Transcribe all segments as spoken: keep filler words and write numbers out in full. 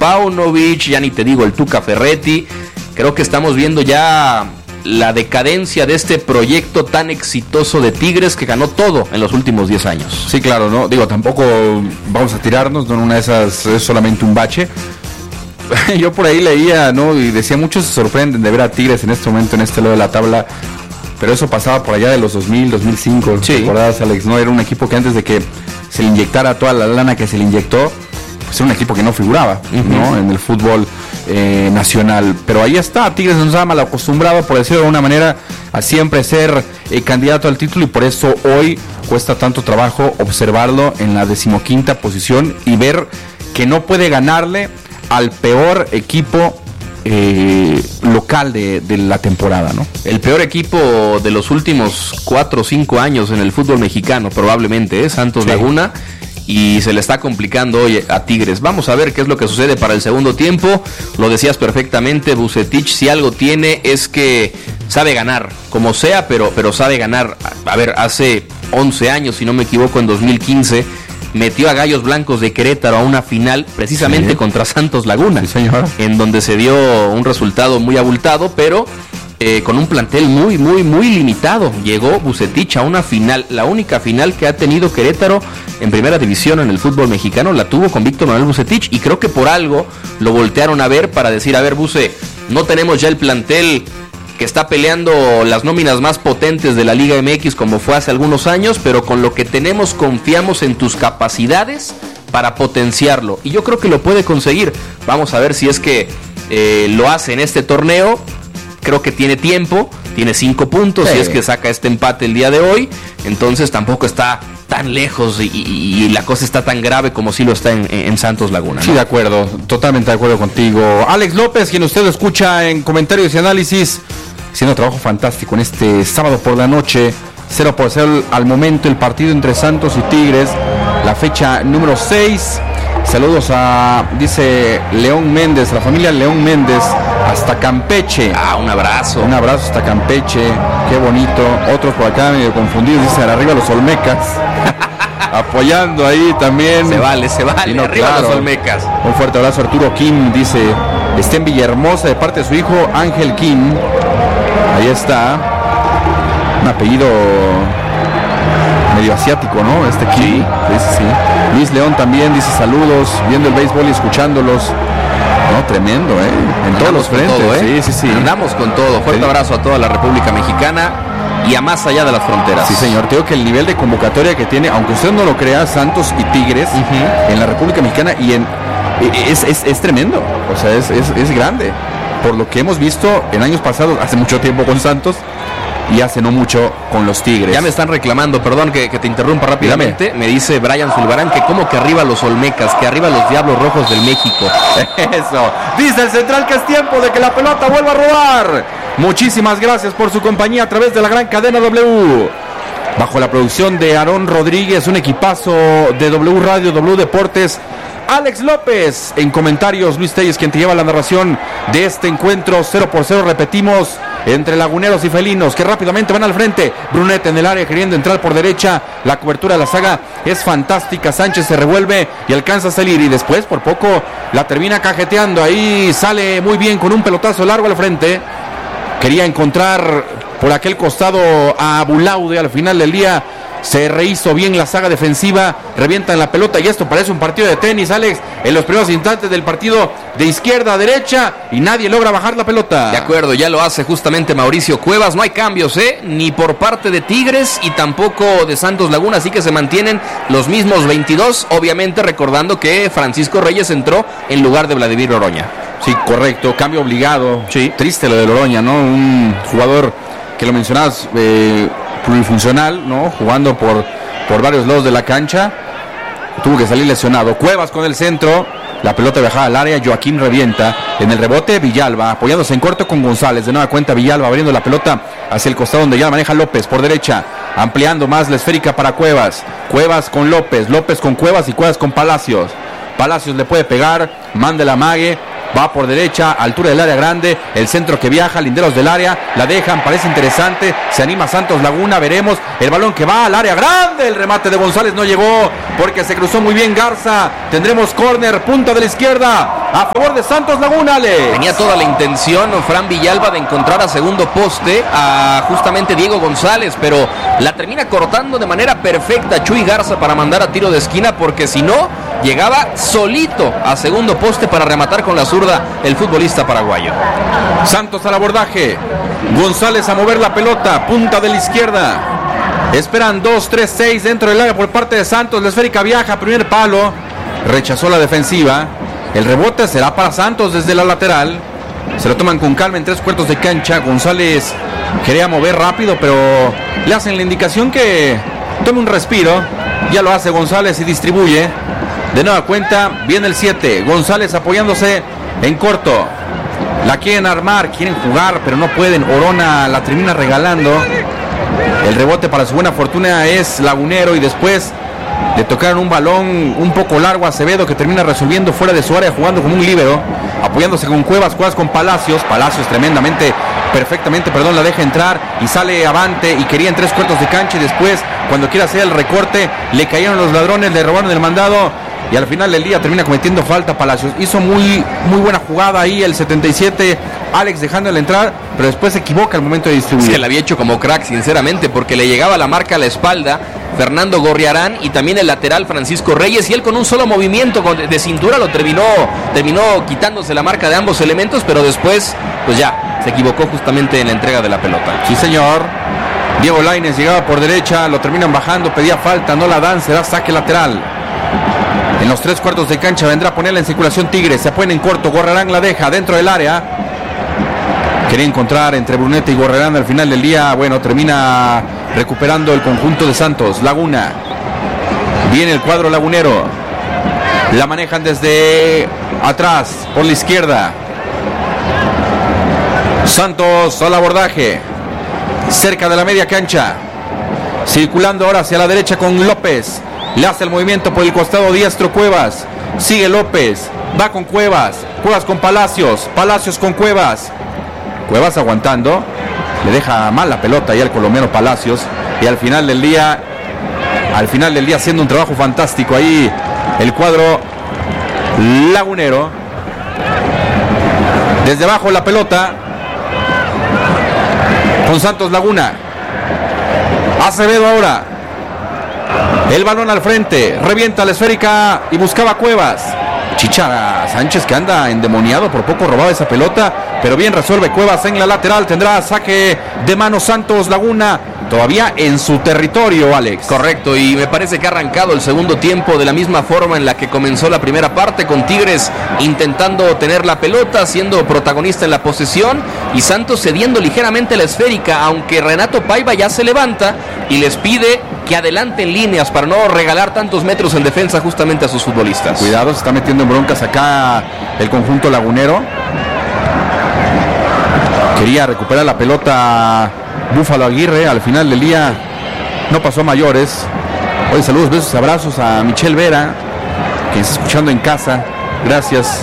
Paunovic, ya ni te digo el Tuca Ferretti. Creo que estamos viendo ya la decadencia de este proyecto tan exitoso de Tigres que ganó todo en los últimos diez años. Sí, claro, no digo, tampoco vamos a tirarnos, no en una de esas es solamente un bache. Yo por ahí leía, ¿no? Y decía, muchos se sorprenden de ver a Tigres en este momento en este lado de la tabla, pero eso pasaba por allá de los dos mil, dos mil cinco, sí. ¿Te acordás, Alex? No, era un equipo que antes de que se le inyectara toda la lana que se le inyectó, pues era un equipo que no figuraba, uh-huh. ¿no? En el fútbol eh, nacional. Pero ahí está, Tigres nos ha mal acostumbrado, por decirlo de alguna manera, a siempre ser eh, candidato al título, y por eso hoy cuesta tanto trabajo observarlo en la decimoquinta posición y ver que no puede ganarle al peor equipo eh, local de, de la temporada, ¿no? El peor equipo de los últimos cuatro o cinco años en el fútbol mexicano, probablemente, ¿eh? Santos sí. Laguna. Y se le está complicando hoy a Tigres. Vamos a ver qué es lo que sucede para el segundo tiempo. Lo decías perfectamente, Vucetich, si algo tiene es que sabe ganar, como sea, pero, pero sabe ganar. A ver, hace once años, si no me equivoco, en dos mil quince, metió a Gallos Blancos de Querétaro a una final precisamente sí. contra Santos Laguna, sí, señor. En donde se dio un resultado muy abultado, pero eh, con un plantel muy, muy, muy limitado. Llegó Vucetich a una final, la única final que ha tenido Querétaro en primera división en el fútbol mexicano, la tuvo con Víctor Manuel Vucetich, y creo que por algo lo voltearon a ver para decir, a ver, Buce, no tenemos ya el plantel que está peleando las nóminas más potentes de la Liga M X como fue hace algunos años, pero con lo que tenemos confiamos en tus capacidades para potenciarlo, y yo creo que lo puede conseguir. Vamos a ver si es que eh, lo hace en este torneo. Creo que tiene tiempo, tiene cinco puntos, sí. Si es que saca este empate el día de hoy, entonces tampoco está tan lejos y, y, y la cosa está tan grave como si lo está en, en Santos Laguna, ¿no? Sí, de acuerdo, totalmente de acuerdo contigo. Alex López, quien usted lo escucha en comentarios y análisis, haciendo trabajo fantástico en este sábado por la noche. Cero por cero al momento el partido entre Santos y Tigres, la fecha número seis. Saludos a, dice León Méndez, la familia León Méndez, hasta Campeche. Ah, un abrazo. Un abrazo hasta Campeche, qué bonito. Otros por acá medio confundidos, dicen arriba los Olmecas. Apoyando ahí también. Se vale, se vale, no, arriba claro. los Olmecas. Un fuerte abrazo. Arturo Kim dice, está en Villahermosa de parte de su hijo Ángel Kim. Ahí está. Un apellido medio asiático, ¿no? Este Kim. Sí. Sí, sí. Luis León también dice saludos, viendo el béisbol y escuchándolos. No, tremendo, ¿eh? En Andamos todos los frentes. Todo, ¿eh? Sí, sí, sí. Andamos con todo. Fuerte sí. abrazo a toda la República Mexicana y a más allá de las fronteras. Sí, señor. Te digo que el nivel de convocatoria que tiene, aunque usted no lo crea, Santos y Tigres uh-huh. en la República Mexicana y en es, es, es tremendo. O sea, es, es, es grande. Por lo que hemos visto en años pasados, hace mucho tiempo con Santos y hace no mucho con los Tigres. Ya me están reclamando, perdón que, que te interrumpa rápidamente. Dígame. Me dice Brian Zulbarán que como que arriba los Olmecas, que arriba los Diablos Rojos del México. Eso, dice el central que es tiempo de que la pelota vuelva a rodar. Muchísimas gracias por su compañía a través de la gran cadena W. Bajo la producción de Aarón Rodríguez, un equipazo de W Radio, W Deportes. Alex López, en comentarios Luis Telles, quien te lleva la narración de este encuentro. Cero por cero, repetimos, entre laguneros y felinos, que rápidamente van al frente. Brunet en el área queriendo entrar por derecha. La cobertura de la saga es fantástica. Sánchez se revuelve y alcanza a salir, y después por poco la termina cajeteando. Ahí sale muy bien con un pelotazo largo al frente. Quería encontrar por aquel costado a Bulaude. Al final del día se rehizo bien la saga defensiva, revientan la pelota y esto parece un partido de tenis, Alex, en los primeros instantes del partido, de izquierda a derecha, y nadie logra bajar la pelota. De acuerdo, ya lo hace justamente Mauricio Cuevas. No hay cambios, ¿eh? Ni por parte de Tigres y tampoco de Santos Laguna, así que se mantienen los mismos veintidós, obviamente recordando que Francisco Reyes entró en lugar de Vladimir Oroña. Sí, correcto, cambio obligado. Sí. Triste lo de Oroña, ¿no? Un jugador que lo mencionabas, eh, plurifuncional, ¿no? Jugando por, por varios lados de la cancha. Tuvo que salir lesionado. Cuevas con el centro. La pelota viajada al área. Joaquín revienta. En el rebote, Villalba apoyándose en corto con González. De nueva cuenta, Villalba abriendo la pelota hacia el costado donde ya la maneja López por derecha. Ampliando más la esférica para Cuevas. Cuevas con López. López con Cuevas y Cuevas con Palacios. Palacios le puede pegar. Manda el amague. va por derecha, altura del área grande, el centro que viaja, linderos del área, la dejan, parece interesante, se anima Santos Laguna, veremos el balón que va al área grande, el remate de González no llegó porque se cruzó muy bien Garza, tendremos córner, punta de la izquierda, a favor de Santos Laguna, Alex. Tenía toda la intención Fran Villalba de encontrar a segundo poste a justamente Diego González, pero la termina cortando de manera perfecta Chuy Garza para mandar a tiro de esquina, porque si no, llegaba solito a segundo poste para rematar con la zurda el futbolista paraguayo. Santos al abordaje, González a mover la pelota, punta de la izquierda, esperan dos, tres, seis dentro del área por parte de Santos, la esférica viaja, primer palo, rechazó la defensiva, el rebote será para Santos desde la lateral, se lo toman con calma en tres cuartos de cancha, González quería mover rápido, pero le hacen la indicación que tome un respiro, ya lo hace González y distribuye, de nueva cuenta, viene el siete, González apoyándose en corto, la quieren armar, quieren jugar, pero no pueden, Orona la termina regalando, el rebote para su buena fortuna es Lagunero y después le tocaron un balón un poco largo a Acevedo que termina resolviendo fuera de su área jugando como un líbero, apoyándose con Cuevas, Cuevas con Palacios, Palacios tremendamente, perfectamente, perdón, la deja entrar y sale avante y quería en tres cuartos de cancha y después cuando quiere hacer el recorte le cayeron los ladrones, le robaron el mandado y al final del día termina cometiendo falta Palacios. Hizo muy, muy buena jugada ahí el setenta y siete, Alex dejándole entrar, pero después se equivoca al momento de distribuir. Es que la había hecho como crack, sinceramente, porque le llegaba la marca a la espalda Fernando Gorriarán y también el lateral Francisco Reyes, y él con un solo movimiento de cintura lo terminó, terminó quitándose la marca de ambos elementos, pero después, pues ya, se equivocó justamente en la entrega de la pelota. Sí, señor. Diego Lainez llegaba por derecha, lo terminan bajando, pedía falta, no la dan, será saque lateral. En los tres cuartos de cancha vendrá a ponerla en circulación Tigres, se pone en corto, Gorriarán la deja dentro del área. Quería encontrar entre Brunete y Gorriarán al final del día, bueno, termina recuperando el conjunto de Santos. Laguna, viene el cuadro lagunero, la manejan desde atrás, por la izquierda. Santos al abordaje, cerca de la media cancha, circulando ahora hacia la derecha con López, le hace el movimiento por el costado diestro Cuevas, sigue López, va con Cuevas, Cuevas con Palacios, Palacios con Cuevas, Cuevas aguantando, le deja mal la pelota ahí al colombiano Palacios y al final del día, al final del día haciendo un trabajo fantástico ahí el cuadro lagunero, desde abajo la pelota con Santos Laguna, Acevedo ahora, el balón al frente, revienta la esférica y buscaba Cuevas, Chicha Sánchez que anda endemoniado, por poco robaba esa pelota, pero bien resuelve Cuevas en la lateral, tendrá saque de mano Santos Laguna, todavía en su territorio, Alex. Correcto, y me parece que ha arrancado el segundo tiempo de la misma forma en la que comenzó la primera parte, con Tigres intentando tener la pelota, siendo protagonista en la posesión, y Santos cediendo ligeramente la esférica, aunque Renato Paiva ya se levanta y les pide que adelanten líneas para no regalar tantos metros en defensa justamente a sus futbolistas. Cuidado, se está metiendo en broncas acá el conjunto lagunero. Quería recuperar la pelota Búfalo Aguirre, al final del día no pasó a mayores. Hoy saludos, besos, abrazos a Michelle Vera, que está escuchando en casa. Gracias.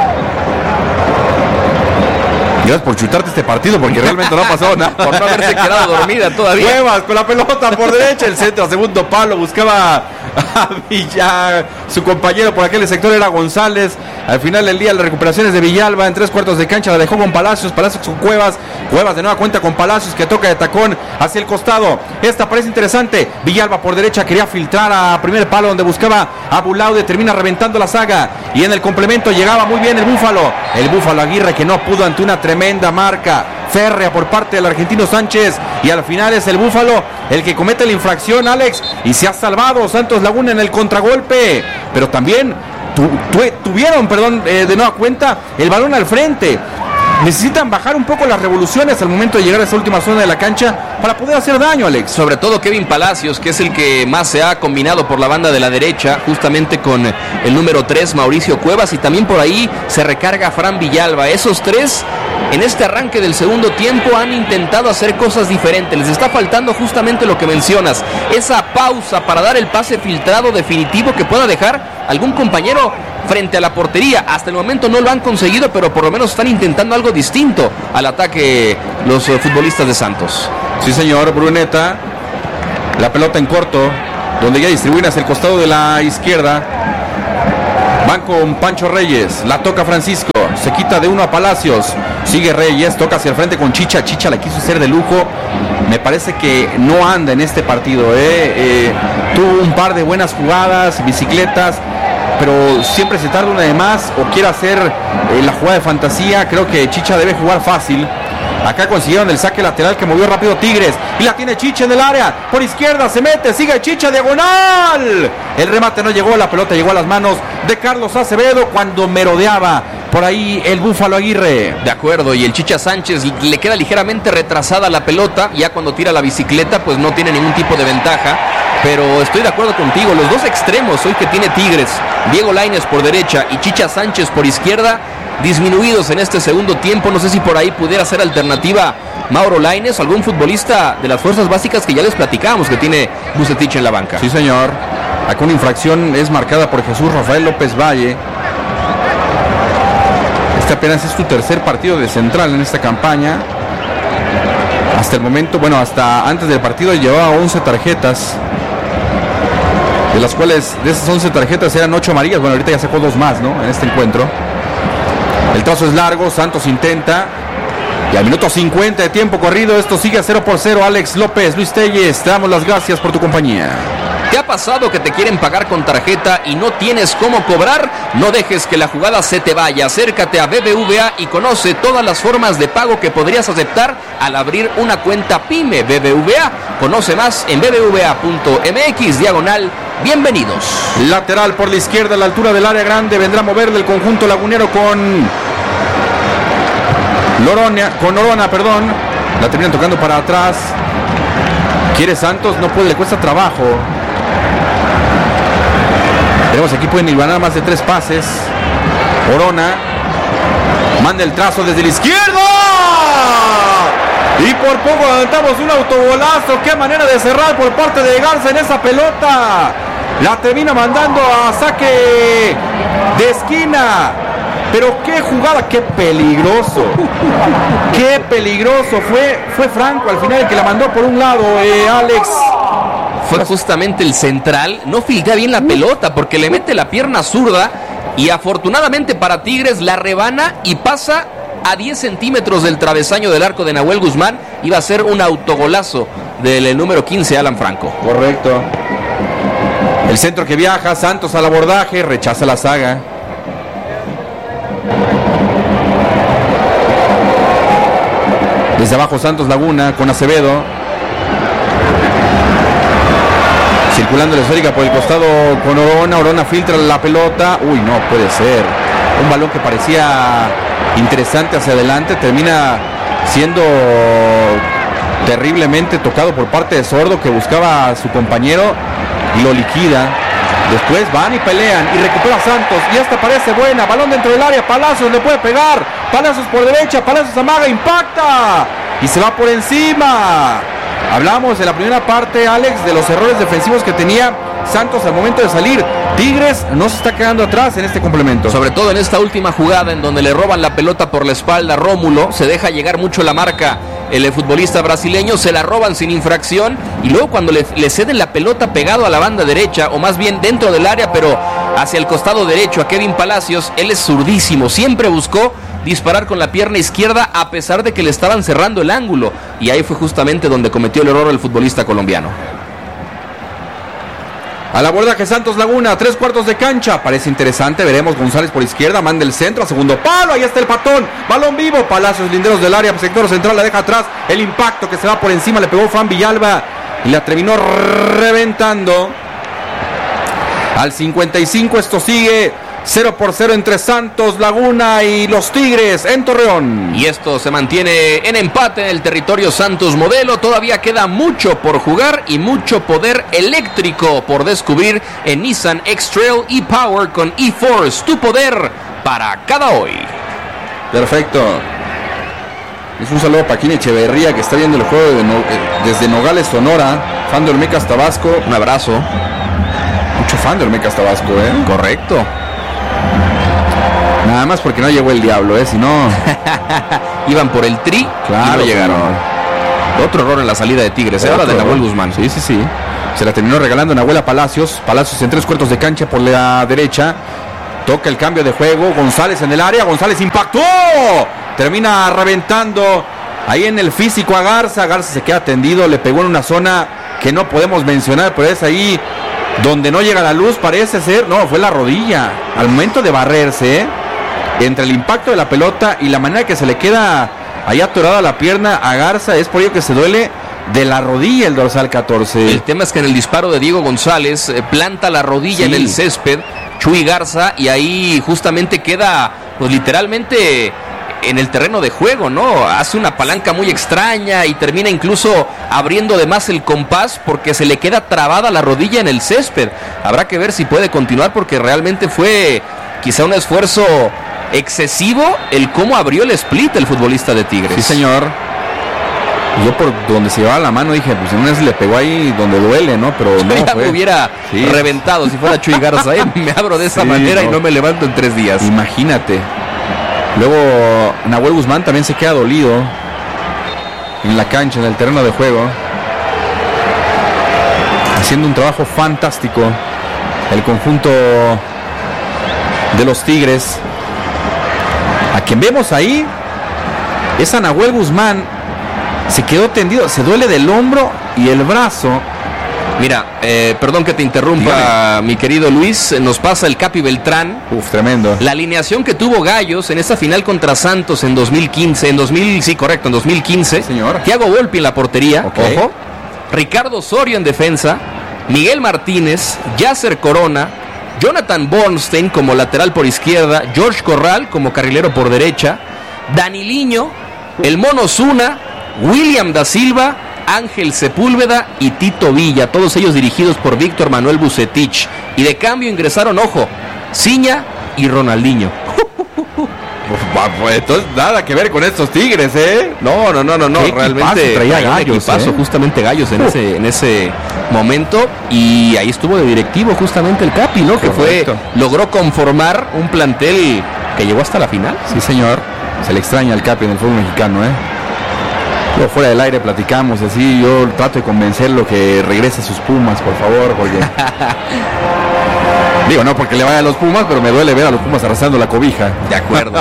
Gracias por chutarte este partido, porque realmente no ha pasado nada. Por no haberse quedado dormida todavía. Cuevas con la pelota por derecha, el centro a segundo palo, buscaba a Villa, su compañero por aquel sector era González. Al final del día las recuperaciones de Villalba en tres cuartos de cancha, la dejó con Palacios, Palacios con Cuevas, Cuevas de nueva cuenta con Palacios que toca de tacón hacia el costado. Esta parece interesante, Villalba por derecha quería filtrar a primer palo donde buscaba a Bulaude, termina reventando la saga y en el complemento llegaba muy bien el Búfalo, el Búfalo Aguirre que no pudo ante una tremenda marca férrea por parte del argentino Sánchez y al final es el Búfalo el que comete la infracción, Alex, y se ha salvado Santos Laguna en el contragolpe, pero también tu, tu, tuvieron, perdón, eh, de nueva cuenta el balón al frente. Necesitan bajar un poco las revoluciones al momento de llegar a esa última zona de la cancha para poder hacer daño, Alex. Sobre todo Kevin Palacios, que es el que más se ha combinado por la banda de la derecha, justamente con el número tres, Mauricio Cuevas, y también por ahí se recarga Fran Villalba. Esos tres, en este arranque del segundo tiempo, han intentado hacer cosas diferentes. Les está faltando justamente lo que mencionas, esa pausa para dar el pase filtrado definitivo que pueda dejar algún compañero frente a la portería. Hasta el momento no lo han conseguido, pero por lo menos están intentando algo distinto al ataque los uh, futbolistas de Santos. Sí, señor. Bruneta, la pelota en corto, donde ya distribuyen hacia el costado de la izquierda. Van con Pancho Reyes, la toca Francisco, se quita de uno a Palacios, sigue Reyes, toca hacia el frente con Chicha. Chicha la quiso hacer de lujo, me parece que no anda en este partido, ¿eh? Eh, tuvo un par de buenas jugadas, bicicletas, pero siempre se tarda una de más o quiere hacer eh, la jugada de fantasía. Creo que Chicha debe jugar fácil. Acá consiguieron el saque lateral que movió rápido Tigres. Y la tiene Chicha en el área. Por izquierda se mete. Sigue Chicha, diagonal. El remate no llegó. La pelota llegó a las manos de Carlos Acevedo cuando merodeaba por ahí el Búfalo Aguirre. De acuerdo. Y el Chicha Sánchez le queda ligeramente retrasada la pelota. Ya cuando tira la bicicleta pues no tiene ningún tipo de ventaja. Pero estoy de acuerdo contigo. Los dos extremos hoy que tiene Tigres, Diego Lainez por derecha y Chicha Sánchez por izquierda, disminuidos en este segundo tiempo. No sé si por ahí pudiera ser alternativa Mauro Lainez, algún futbolista de las fuerzas básicas que ya les platicamos que tiene Vucetich en la banca. Sí, señor. Acá una infracción es marcada por Jesús Rafael López Valle. Este apenas es tu tercer partido de central en esta campaña. Hasta el momento, bueno, hasta antes del partido llevaba once tarjetas, de las cuales de esas once tarjetas eran ocho amarillas. Bueno, ahorita ya sacó dos más, ¿no? En este encuentro. El trazo es largo, Santos intenta. Y al minuto cincuenta de tiempo corrido, esto sigue a cero por cero. Alex López, Luis Telles, te damos las gracias por tu compañía. ¿Te ha pasado que te quieren pagar con tarjeta y no tienes cómo cobrar? No dejes que la jugada se te vaya. Acércate a B B V A y conoce todas las formas de pago que podrías aceptar al abrir una cuenta PYME B B V A. Conoce más en b b v a punto m x diagonal. Bienvenidos. Lateral por la izquierda a la altura del área grande. Vendrá a moverle el conjunto lagunero con Lorona, con Orona, perdón. La terminan tocando para atrás. Quiere Santos, no puede, le cuesta trabajo. Tenemos aquí, pueden hilvanar más de tres pases. Orona manda el trazo desde la izquierda. Y por poco adelantamos un autogolazo. Qué manera de cerrar por parte de Garza en esa pelota. La termina mandando a saque de esquina. Pero qué jugada, qué peligroso. Qué peligroso. Fue, fue Franco al final el que la mandó por un lado, eh, Alex. Fue justamente el central, no filtra bien la pelota porque le mete la pierna zurda y afortunadamente para Tigres la rebana y pasa a diez centímetros del travesaño del arco de Nahuel Guzmán. Iba a ser un autogolazo del número quince, Alan Franco. Correcto. El centro que viaja, Santos al abordaje, rechaza la saga. Desde abajo Santos Laguna con Acevedo. Circulando la esférica por el costado con Orona. Orona filtra la pelota. Uy, no puede ser. Un balón que parecía interesante hacia adelante. Termina siendo terriblemente tocado por parte de Sordo, que buscaba a su compañero y lo liquida. Después van y pelean y recupera Santos. Y esta parece buena. Balón dentro del área. Palacios le puede pegar. Palacios por derecha. Palacios amaga. Impacta. Y se va por encima. Hablamos de la primera parte, Alex, de los errores defensivos que tenía Santos al momento de salir. Tigres no se está quedando atrás en este complemento. Sobre todo en esta última jugada en donde le roban la pelota por la espalda a Rómulo. Se deja llegar mucho la marca el futbolista brasileño, se la roban sin infracción. Y luego cuando le, le ceden la pelota pegado a la banda derecha, o más bien dentro del área, pero hacia el costado derecho a Kevin Palacios, él es zurdísimo. Siempre buscó disparar con la pierna izquierda a pesar de que le estaban cerrando el ángulo. Y ahí fue justamente donde cometió el error el futbolista colombiano. A la abordaje Santos Laguna, tres cuartos de cancha. Parece interesante, veremos. González por izquierda, manda el centro a segundo palo. Ahí está el patón, balón vivo. Palacios, linderos del área, sector central, la deja atrás. El impacto que se va por encima, le pegó Fran Villalba y la terminó reventando. Al cincuenta y cinco esto sigue cero por cero entre Santos Laguna y los Tigres en Torreón. Y esto se mantiene en empate en el territorio Santos Modelo. Todavía queda mucho por jugar y mucho poder eléctrico por descubrir en Nissan X-Trail e-Power con e-Force. Tu poder para cada hoy. Perfecto. Es un saludo para Kine Echeverría, que está viendo el juego de no, desde Nogales, Sonora. Fan de Olmecas Tabasco. Un abrazo. Mucho fan de Olmecas Tabasco, ¿eh? Correcto. nada más porque no llegó el diablo, ¿eh? Si no... Iban por el tri claro, y no llegaron. Señor. Otro error en la salida de Tigres, ahora de Nahuel Guzmán. Sí, sí, sí. Se la terminó regalando Nahuel a Palacios. Palacios en tres cuartos de cancha por la derecha. Toca el cambio de juego. González en el área. González impactó. Termina reventando ahí en el físico a Garza. Garza se queda tendido. Le pegó en una zona que no podemos mencionar, pero es ahí donde no llega la luz. Parece ser. No, fue la rodilla. Al momento de barrerse, ¿eh? Entre el impacto de la pelota y la manera que se le queda ahí atorada la pierna a Garza, es por ello que se duele de la rodilla el dorsal catorce. El tema es que en el disparo de Diego González eh, planta la rodilla sí. en el césped Chuy Garza y ahí justamente queda pues literalmente en el terreno de juego, ¿no? Hace una palanca muy extraña y termina incluso abriendo de más el compás porque se le queda trabada la rodilla en el césped. Habrá que ver si puede continuar porque realmente fue quizá un esfuerzo excesivo el cómo abrió el split el futbolista de Tigres. Sí, señor. Yo por donde se llevaba la mano dije, pues en una vez le pegó ahí donde duele, ¿no? Pero yo no ya fue. me hubiera sí. reventado si fuera Chuy Garza, ¿eh? Me abro de esa sí, manera no. y no me levanto en tres días. Imagínate. Luego Nahuel Guzmán también se queda dolido en la cancha, en el terreno de juego, haciendo un trabajo fantástico el conjunto de los Tigres. A quien vemos ahí es a Nahuel Guzmán. Se quedó tendido, se duele del hombro y el brazo. Mira, eh, perdón que te interrumpa, Dígame. mi querido Luis. Nos pasa el Capi Beltrán. Uf, tremendo. La alineación que tuvo Gallos en esa final contra Santos en dos mil quince. En dos mil, sí, correcto, en dos mil quince. Sí, señor. Thiago Volpi en la portería. Okay. Ojo. Ricardo Osorio en defensa. Miguel Martínez. Yasser Corona. Jonathan Bornstein como lateral por izquierda. George Corral como carrilero por derecha. Daniliño. El Mono Zuna. William da Silva, Ángel Sepúlveda y Tito Villa, todos ellos dirigidos por Víctor Manuel Vucetich. Y de cambio ingresaron, ojo, Ciña y Ronaldinho. Pues entonces nada que ver con estos Tigres, ¿eh? No, no, no, no, no. Realmente traía Gallos, equipazo, ¿eh? justamente Gallos en uh. ese, en ese momento. Y ahí estuvo de directivo justamente el Capi, ¿no? Que fue, logró conformar un plantel que llegó hasta la final. Sí, señor. Se le extraña al Capi en el fútbol mexicano, ¿eh? Yo fuera del aire platicamos así, yo trato de convencerlo que regrese a sus Pumas, por favor, porque... Digo, no porque le vaya a los Pumas, pero me duele ver a los Pumas arrastrando la cobija. De acuerdo.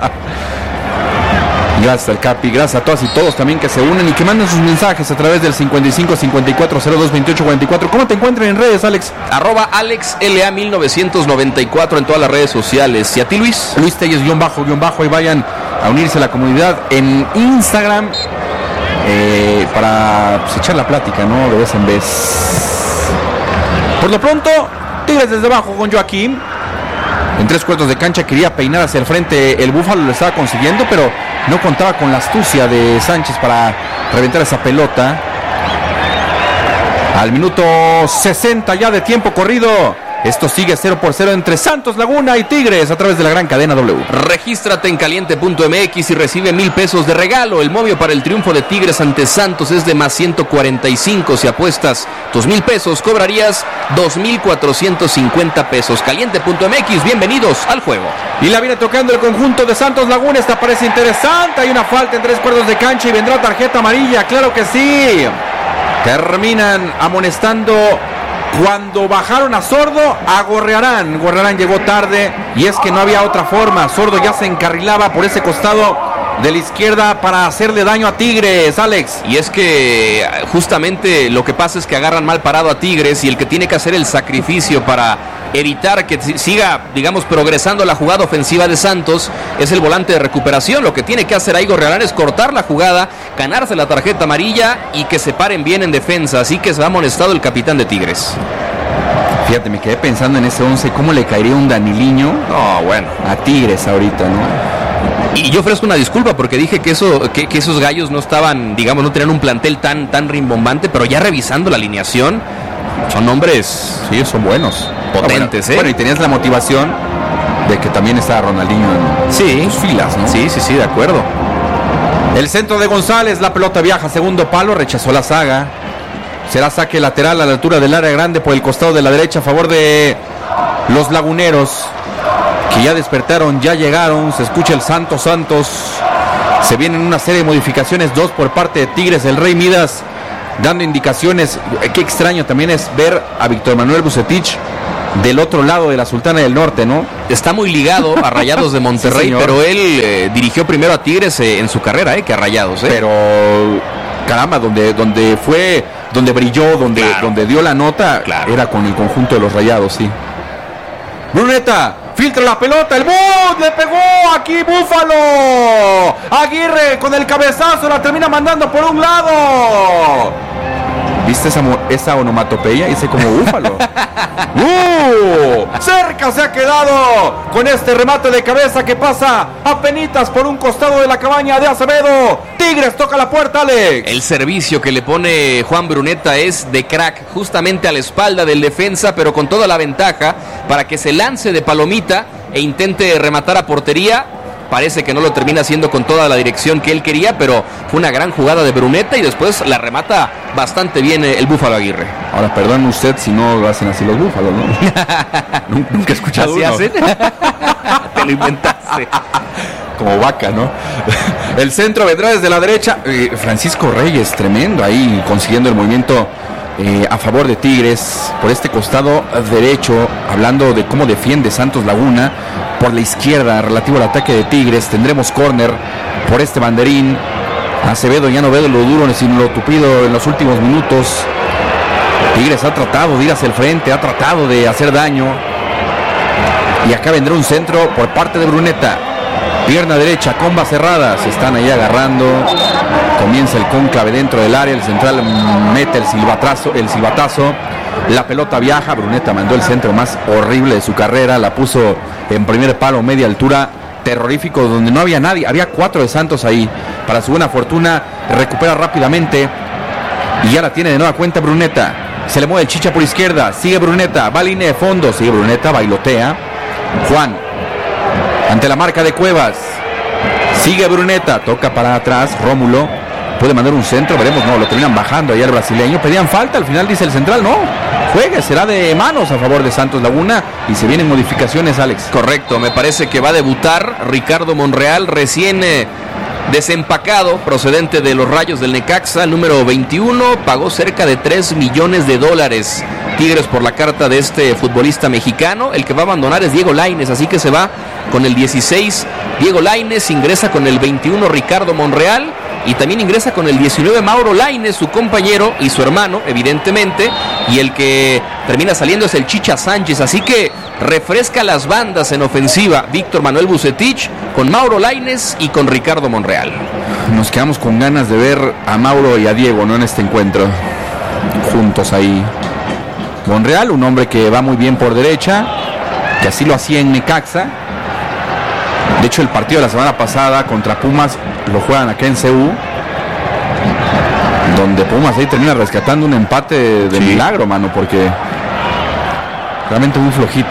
Gracias al Capi, gracias a todas y todos también que se unen y que manden sus mensajes a través del cincuenta y cinco cincuenta y cuatro cero dos veintiocho cuarenta y cuatro. ¿Cómo te encuentran en redes, Alex? Arroba Alex L A mil novecientos noventa y cuatro en todas las redes sociales. ¿Y a ti, Luis? Luis Telles, guión bajo, guión bajo, y vayan a unirse a la comunidad en Instagram eh, para pues, echar la plática, ¿no? De vez en vez. Por lo pronto, Tigres desde abajo con Joaquín. En tres cuartos de cancha quería peinar hacia el frente el Búfalo, lo estaba consiguiendo, pero no contaba con la astucia de Sánchez para reventar esa pelota. Al minuto sesenta ya de tiempo corrido, esto sigue cero por cero entre Santos Laguna y Tigres a través de la gran cadena W. Regístrate en caliente punto m x y recibe mil pesos de regalo. El momio para el triunfo de Tigres ante Santos es de más ciento cuarenta y cinco. Si apuestas tus mil pesos, cobrarías dos mil cuatrocientos cincuenta pesos. Caliente punto m x, bienvenidos al juego. Y la viene tocando el conjunto de Santos Laguna. Esta parece interesante. Hay una falta en tres cuartos de cancha y vendrá tarjeta amarilla. Claro que sí. Terminan amonestando. Cuando bajaron a Sordo, a Gorrearán. Gorrearán llegó tarde y es que no había otra forma. Sordo ya se encarrilaba por ese costado de la izquierda para hacerle daño a Tigres, Alex. Y es que justamente lo que pasa es que agarran mal parado a Tigres y el que tiene que hacer el sacrificio para evitar que siga, digamos, progresando la jugada ofensiva de Santos es el volante de recuperación. Lo que tiene que hacer ahí Gorrearán es cortar la jugada, ganarse la tarjeta amarilla y que se paren bien en defensa. Así que se ha amonestado el capitán de Tigres. Fíjate, me quedé pensando en ese once, ¿cómo le caería un Daniliño? No, bueno, a Tigres ahorita, ¿no? Y yo ofrezco una disculpa porque dije que eso, que, que esos gallos no estaban, digamos, no tenían un plantel tan, tan rimbombante, pero ya revisando la alineación, son hombres, sí, son buenos, potentes, ah, bueno, ¿eh? Bueno, y tenías la motivación de que también estaba Ronaldinho en sí, sus filas, ¿no? Sí, sí, sí, de acuerdo. El centro de González, la pelota viaja, segundo palo, rechazó la zaga. Será saque lateral a la altura del área grande por el costado de la derecha a favor de los laguneros. que ya despertaron, ya llegaron, se escucha el Santos Santos. Se vienen una serie de modificaciones, dos por parte de Tigres, el Rey Midas dando indicaciones. Qué extraño también es ver a Víctor Manuel Vucetich del otro lado de la Sultana del Norte, ¿no? Está muy ligado a Rayados de Monterrey, sí, pero él eh, dirigió primero a Tigres eh, en su carrera, eh, que a Rayados, eh. Pero caramba, donde, donde fue, donde brilló, donde, claro. donde dio la nota, claro. era con el conjunto de los Rayados, sí. Bruneta, filtra la pelota, el boot, le pegó aquí Búfalo. Aguirre con el cabezazo la termina mandando por un lado. ¿Viste esa, esa onomatopeya? Hice como Búfalo. ¡Uh! Cerca se ha quedado con este remate de cabeza que pasa apenitas por un costado de la cabaña de Acevedo. Tigres toca la puerta, Alex. El servicio que le pone Juan Bruneta es de crack, justamente a la espalda del defensa, pero con toda la ventaja para que se lance de palomita e intente rematar a portería. Parece que no lo termina haciendo con toda la dirección que él quería, pero fue una gran jugada de Bruneta y después la remata bastante bien el Búfalo Aguirre. Ahora, perdón usted si no lo hacen así los búfalos, ¿no? Nunca he escuchado ¿Así uno. hacen? Te lo inventaste. Como vaca, ¿no? El centro vendrá desde la derecha. Eh, Francisco Reyes, tremendo ahí, consiguiendo el movimiento eh, a favor de Tigres. Por este costado derecho, hablando de cómo defiende Santos Laguna. Por la izquierda, relativo al ataque de Tigres, tendremos córner por este banderín. Acevedo ya no ve lo duro sino lo tupido en los últimos minutos. Tigres ha tratado de ir hacia el frente, ha tratado de hacer daño. Y acá vendrá un centro por parte de Bruneta. Pierna derecha, comba cerrada, se están ahí agarrando. Comienza el cónclave dentro del área, el central mete el silbatazo, el silbatazo. La pelota viaja, Bruneta mandó el centro más horrible de su carrera, la puso en primer palo, media altura, terrorífico, donde no había nadie, había cuatro de Santos ahí. Para su buena fortuna, recupera rápidamente y ya la tiene de nueva cuenta Bruneta. Se le mueve el Chicha por izquierda, sigue Bruneta, va a línea de fondo, sigue Bruneta, bailotea. Juan, ante la marca de Cuevas, sigue Bruneta, toca para atrás, Rómulo. Puede mandar un centro, veremos, no, lo terminan bajando ahí al brasileño. Pedían falta, al final dice el central, no, juegue, será de manos a favor de Santos Laguna y se vienen modificaciones, Alex. Correcto, me parece que va a debutar Ricardo Monreal, recién eh, desempacado, procedente de los Rayos del Necaxa, el número veintiuno, pagó cerca de tres millones de dólares Tigres por la carta de este futbolista mexicano. El que va a abandonar es Diego Lainez, así que se va con el dieciséis Diego Lainez, ingresa con el veintiuno Ricardo Monreal. Y también ingresa con el diecinueve Mauro Lainez, su compañero y su hermano, evidentemente. Y el que termina saliendo es el Chicha Sánchez. Así que refresca las bandas en ofensiva Víctor Manuel Vucetich con Mauro Lainez y con Ricardo Monreal. Nos quedamos con ganas de ver a Mauro y a Diego, ¿no? En este encuentro. Juntos ahí. Monreal, un hombre que va muy bien por derecha, que así lo hacía en Necaxa. De hecho, el partido de la semana pasada contra Pumas lo juegan acá en C U, donde Pumas ahí termina rescatando un empate de, de sí. milagro, mano, porque realmente muy flojito.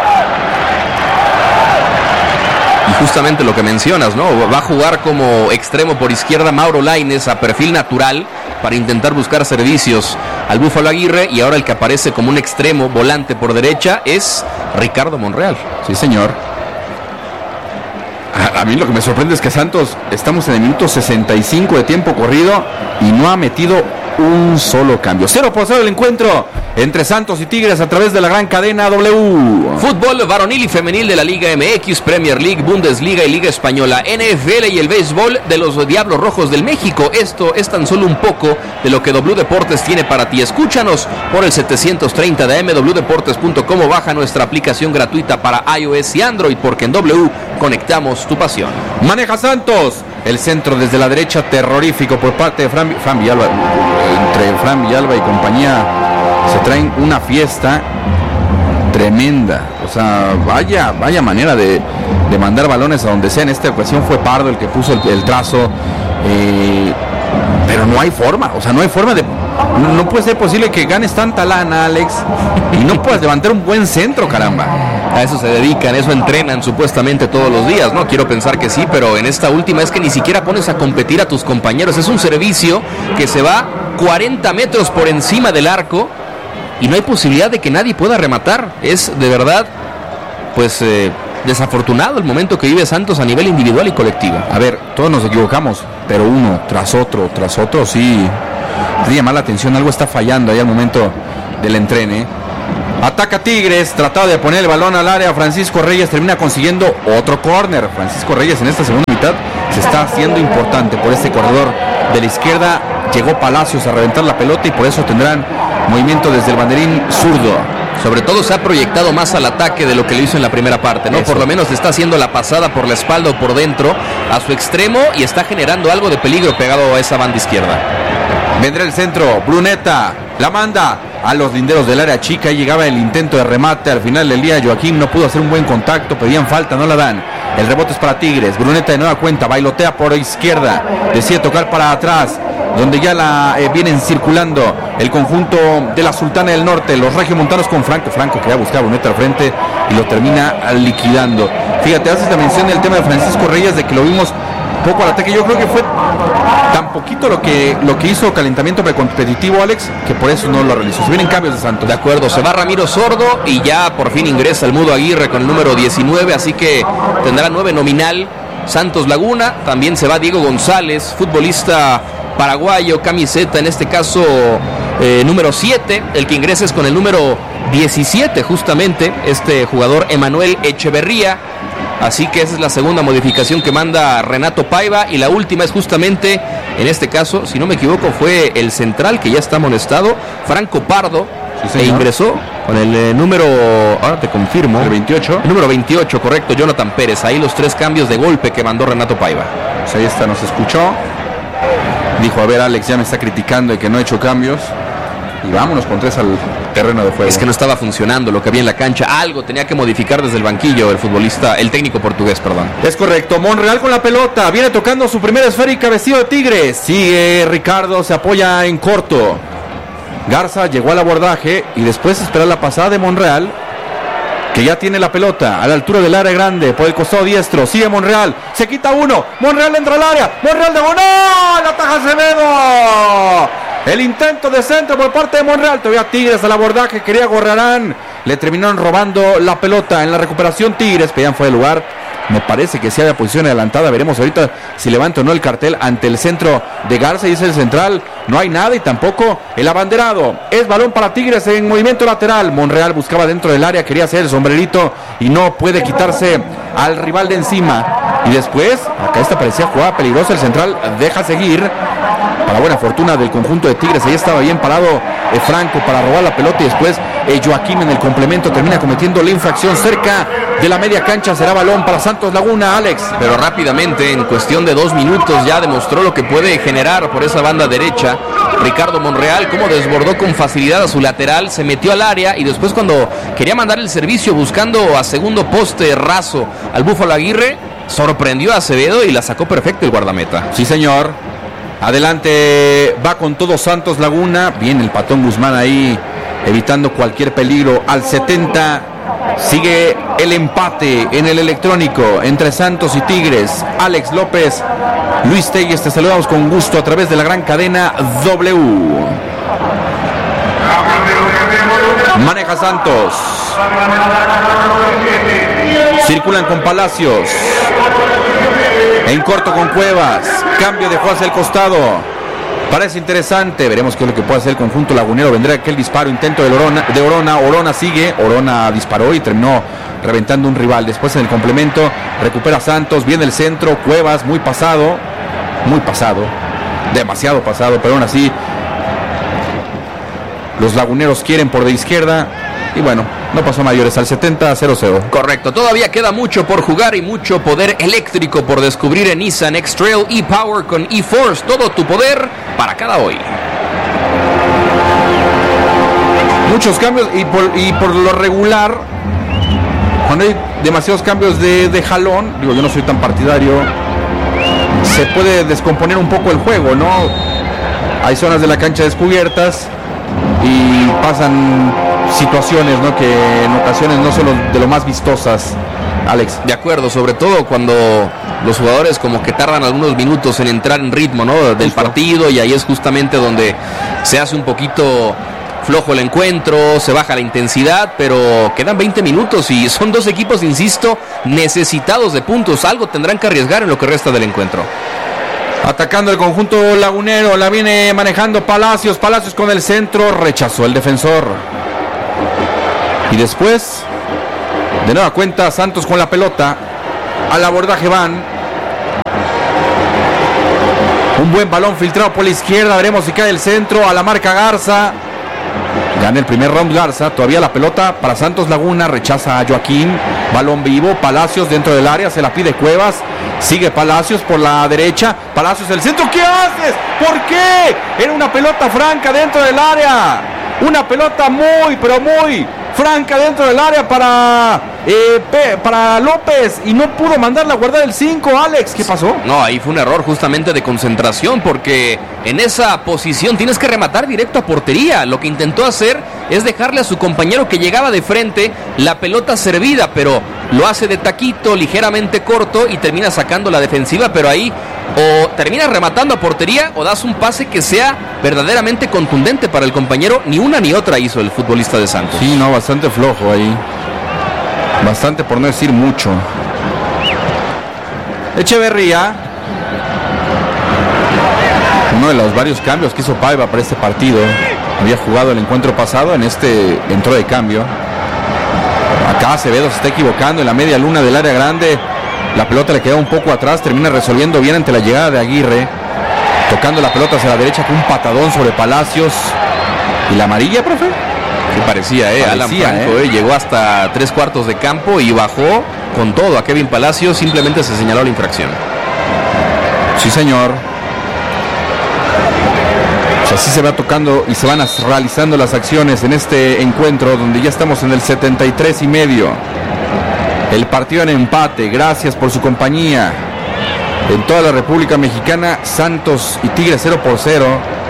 Y justamente lo que mencionas, ¿no? Va a jugar como extremo por izquierda Mauro Lainez a perfil natural para intentar buscar servicios al Búfalo Aguirre, y ahora el que aparece como un extremo volante por derecha es Ricardo Monreal. Sí, señor. A, a mí lo que me sorprende es que Santos, estamos en el minuto sesenta y cinco de tiempo corrido y no ha metido un solo cambio. Cero por cero el encuentro entre Santos y Tigres a través de la gran cadena W. Fútbol varonil y femenil de la Liga M X, Premier League, Bundesliga y Liga Española, N F L y el béisbol de los Diablos Rojos del México. Esto es tan solo un poco de lo que W Deportes tiene para ti. Escúchanos por el setecientos treinta de m w deportes punto com o baja nuestra aplicación gratuita para iOS y Android, porque en W conectamos tu pasión. Maneja Santos. El centro desde la derecha, terrorífico por parte de Fran, Fran Villalba. Entre Fran Villalba y compañía se traen una fiesta tremenda. O sea, vaya, vaya manera de, de mandar balones a donde sea. En esta ocasión fue Pardo el que puso el, el trazo. Eh, pero no hay forma, o sea, no hay forma de... No, no puede ser posible que ganes tanta lana, Alex, y no puedas levantar un buen centro, caramba. A eso se dedican, eso entrenan supuestamente todos los días, ¿no? Quiero pensar que sí, pero en esta última es que ni siquiera pones a competir a tus compañeros. Es un servicio que se va cuarenta metros por encima del arco y no hay posibilidad de que nadie pueda rematar. Es de verdad, pues, eh, desafortunado el momento que vive Santos a nivel individual y colectivo. A ver, todos nos equivocamos, pero uno tras otro, tras otro, sí, te llama la atención, algo está fallando ahí al momento del entrene. Ataca Tigres, trataba de poner el balón al área, Francisco Reyes termina consiguiendo otro córner. Francisco Reyes en esta segunda mitad se está haciendo importante por este corredor de la izquierda. Llegó Palacios a reventar la pelota y por eso tendrán movimiento desde el banderín zurdo. Sobre todo se ha proyectado más al ataque de lo que lo hizo en la primera parte, ¿no? Eso. Por lo menos está haciendo la pasada por la espalda o por dentro a su extremo y está generando algo de peligro pegado a esa banda izquierda. Vendrá el centro, Bruneta, la manda a los linderos del área chica y llegaba el intento de remate. Al final del día Joaquín no pudo hacer un buen contacto, pedían falta, no la dan. El rebote es para Tigres, Bruneta de nueva cuenta, bailotea por izquierda, decide tocar para atrás, donde ya la eh, vienen circulando el conjunto de la Sultana del Norte, los regiomontanos con Franco, Franco que ya buscaba Bruneta al frente y lo termina liquidando. Fíjate, haces la mención del tema de Francisco Reyes, de que lo vimos poco al ataque. Yo creo que fue tan poquito lo que, lo que hizo calentamiento precompetitivo, Alex, que por eso no lo realizó. Se vienen cambios de Santos. De acuerdo, se va Ramiro Sordo y ya por fin ingresa el Mudo Aguirre con el número diecinueve, así que tendrá nueve nominal Santos Laguna. También se va Diego González, futbolista paraguayo, camiseta en este caso eh, número siete. El que ingresa es con el número diecisiete justamente, este jugador Emanuel Echeverría. Así que esa es la segunda modificación que manda Renato Paiva. Y la última es justamente, en este caso, si no me equivoco, fue el central que ya está amonestado, Franco Pardo, sí, e ingresó con el eh, número, ahora te confirmo, el veintiocho. El número veintiocho, correcto, Jonathan Pérez. Ahí los tres cambios de golpe que mandó Renato Paiva. Pues ahí está, nos escuchó. Dijo, a ver, Alex ya me está criticando de que no he hecho cambios. Y vámonos con tres al terreno de juego. Es que no estaba funcionando lo que había en la cancha. Algo tenía que modificar desde el banquillo el futbolista, el técnico portugués, perdón. Es correcto. Monreal con la pelota. Viene tocando su primera esférica vestido de Tigres. Sigue Ricardo, se apoya en corto. Garza llegó al abordaje y después espera la pasada de Monreal, que ya tiene la pelota a la altura del área grande por el costado diestro. Sigue Monreal, se quita uno. Monreal entra al área. Monreal de ¡no! ¡La ataja Acevedo! El intento de centro por parte de Monreal. Todavía Tigres al abordaje, quería Gorrarán. Le terminaron robando la pelota en la recuperación Tigres. Pedían fuera de lugar. Me parece que sí había posición adelantada. Veremos ahorita si levanta o no el cartel ante el centro de Garza. Y es el central. No hay nada y tampoco el abanderado. Es balón para Tigres en movimiento lateral. Monreal buscaba dentro del área, quería hacer el sombrerito y no puede quitarse al rival de encima. Y después, acá esta parecía jugada peligrosa. El central deja seguir. Para buena fortuna del conjunto de Tigres, ahí estaba bien parado eh, Franco para robar la pelota y después eh, Joaquín en el complemento termina cometiendo la infracción cerca de la media cancha. Será balón para Santos Laguna, Alex. Pero rápidamente, en cuestión de dos minutos, ya demostró lo que puede generar por esa banda derecha Ricardo Monreal, cómo desbordó con facilidad a su lateral, se metió al área y después cuando quería mandar el servicio buscando a segundo poste raso al Búfalo Aguirre, sorprendió a Acevedo y la sacó perfecto el guardameta. Sí, señor. Adelante, va con todo Santos Laguna. Bien el Patón Guzmán ahí, evitando cualquier peligro. Al setenta sigue el empate en el electrónico entre Santos y Tigres. Alex López, Luis Telles, te saludamos con gusto a través de la gran cadena W. Maneja Santos. Circulan con Palacios. En corto con Cuevas. Cambio de juego hacia el costado. Parece interesante. Veremos qué es lo que puede hacer el conjunto lagunero. Vendrá aquel disparo, intento de Orona. De Orona. Orona sigue. Orona disparó y terminó reventando un rival. Después en el complemento recupera Santos. Viene el centro. Cuevas muy pasado. Muy pasado. Demasiado pasado. Pero aún así los laguneros quieren por de izquierda. Y bueno, no pasó mayores. Al setenta, cero cero. Correcto, todavía queda mucho por jugar y mucho poder eléctrico por descubrir en Nissan X-Trail e-Power con e-Force. Todo tu poder para cada hoy. Muchos cambios y por, y por lo regular, cuando hay demasiados cambios de, de jalón, digo, yo no soy tan partidario, se puede descomponer un poco el juego, ¿no? Hay zonas de la cancha descubiertas y pasan situaciones, ¿no?, que en ocasiones no son de lo más vistosas, Alex. De acuerdo, sobre todo cuando los jugadores como que tardan algunos minutos en entrar en ritmo, ¿no?, del partido, y ahí es justamente donde se hace un poquito flojo el encuentro, se baja la intensidad, pero quedan veinte minutos y son dos equipos, insisto, necesitados de puntos. Algo tendrán que arriesgar en lo que resta del encuentro. Atacando el conjunto lagunero, la viene manejando Palacios, Palacios con el centro, rechazó el defensor. Y después, de nueva cuenta, Santos con la pelota, al abordaje van. Un buen balón filtrado por la izquierda, veremos si cae el centro, a la marca Garza. Gana el primer round Garza, todavía la pelota para Santos Laguna, rechaza a Joaquín, balón vivo, Palacios dentro del área, se la pide Cuevas, sigue Palacios por la derecha, Palacios el centro, ¿qué haces? ¿Por qué? Era una pelota franca dentro del área, una pelota muy, pero muy franca dentro del área para, eh, Pe- para López y no pudo mandarla a guardar el cinco. Alex, ¿qué pasó? No, ahí fue un error justamente de concentración, porque en esa posición tienes que rematar directo a portería. Lo que intentó hacer es dejarle a su compañero que llegaba de frente la pelota servida, pero lo hace de taquito, ligeramente corto y termina sacando la defensiva, pero ahí o terminas rematando a portería o das un pase que sea verdaderamente contundente para el compañero. Ni una ni otra hizo el futbolista de Santos. Sí, no, bastante flojo ahí. Bastante, por no decir mucho. Echeverría, uno de los varios cambios que hizo Paiva para este partido. Había jugado el encuentro pasado, en este entró de cambio. Acá Acevedo se está equivocando en la media luna del área grande. La pelota le queda un poco atrás, termina resolviendo bien ante la llegada de Aguirre. Tocando la pelota hacia la derecha con un patadón sobre Palacios. ¿Y la amarilla, profe? Sí, parecía, eh. Alan Franco, eh. eh. Llegó hasta tres cuartos de campo y bajó con todo a Kevin Palacios. Simplemente se señaló la infracción. Sí, señor. Pues así se va tocando y se van realizando las acciones en este encuentro, donde ya estamos en el setenta y tres y medio. El partido en empate, gracias por su compañía. En toda la República Mexicana, Santos y Tigres cero por cero.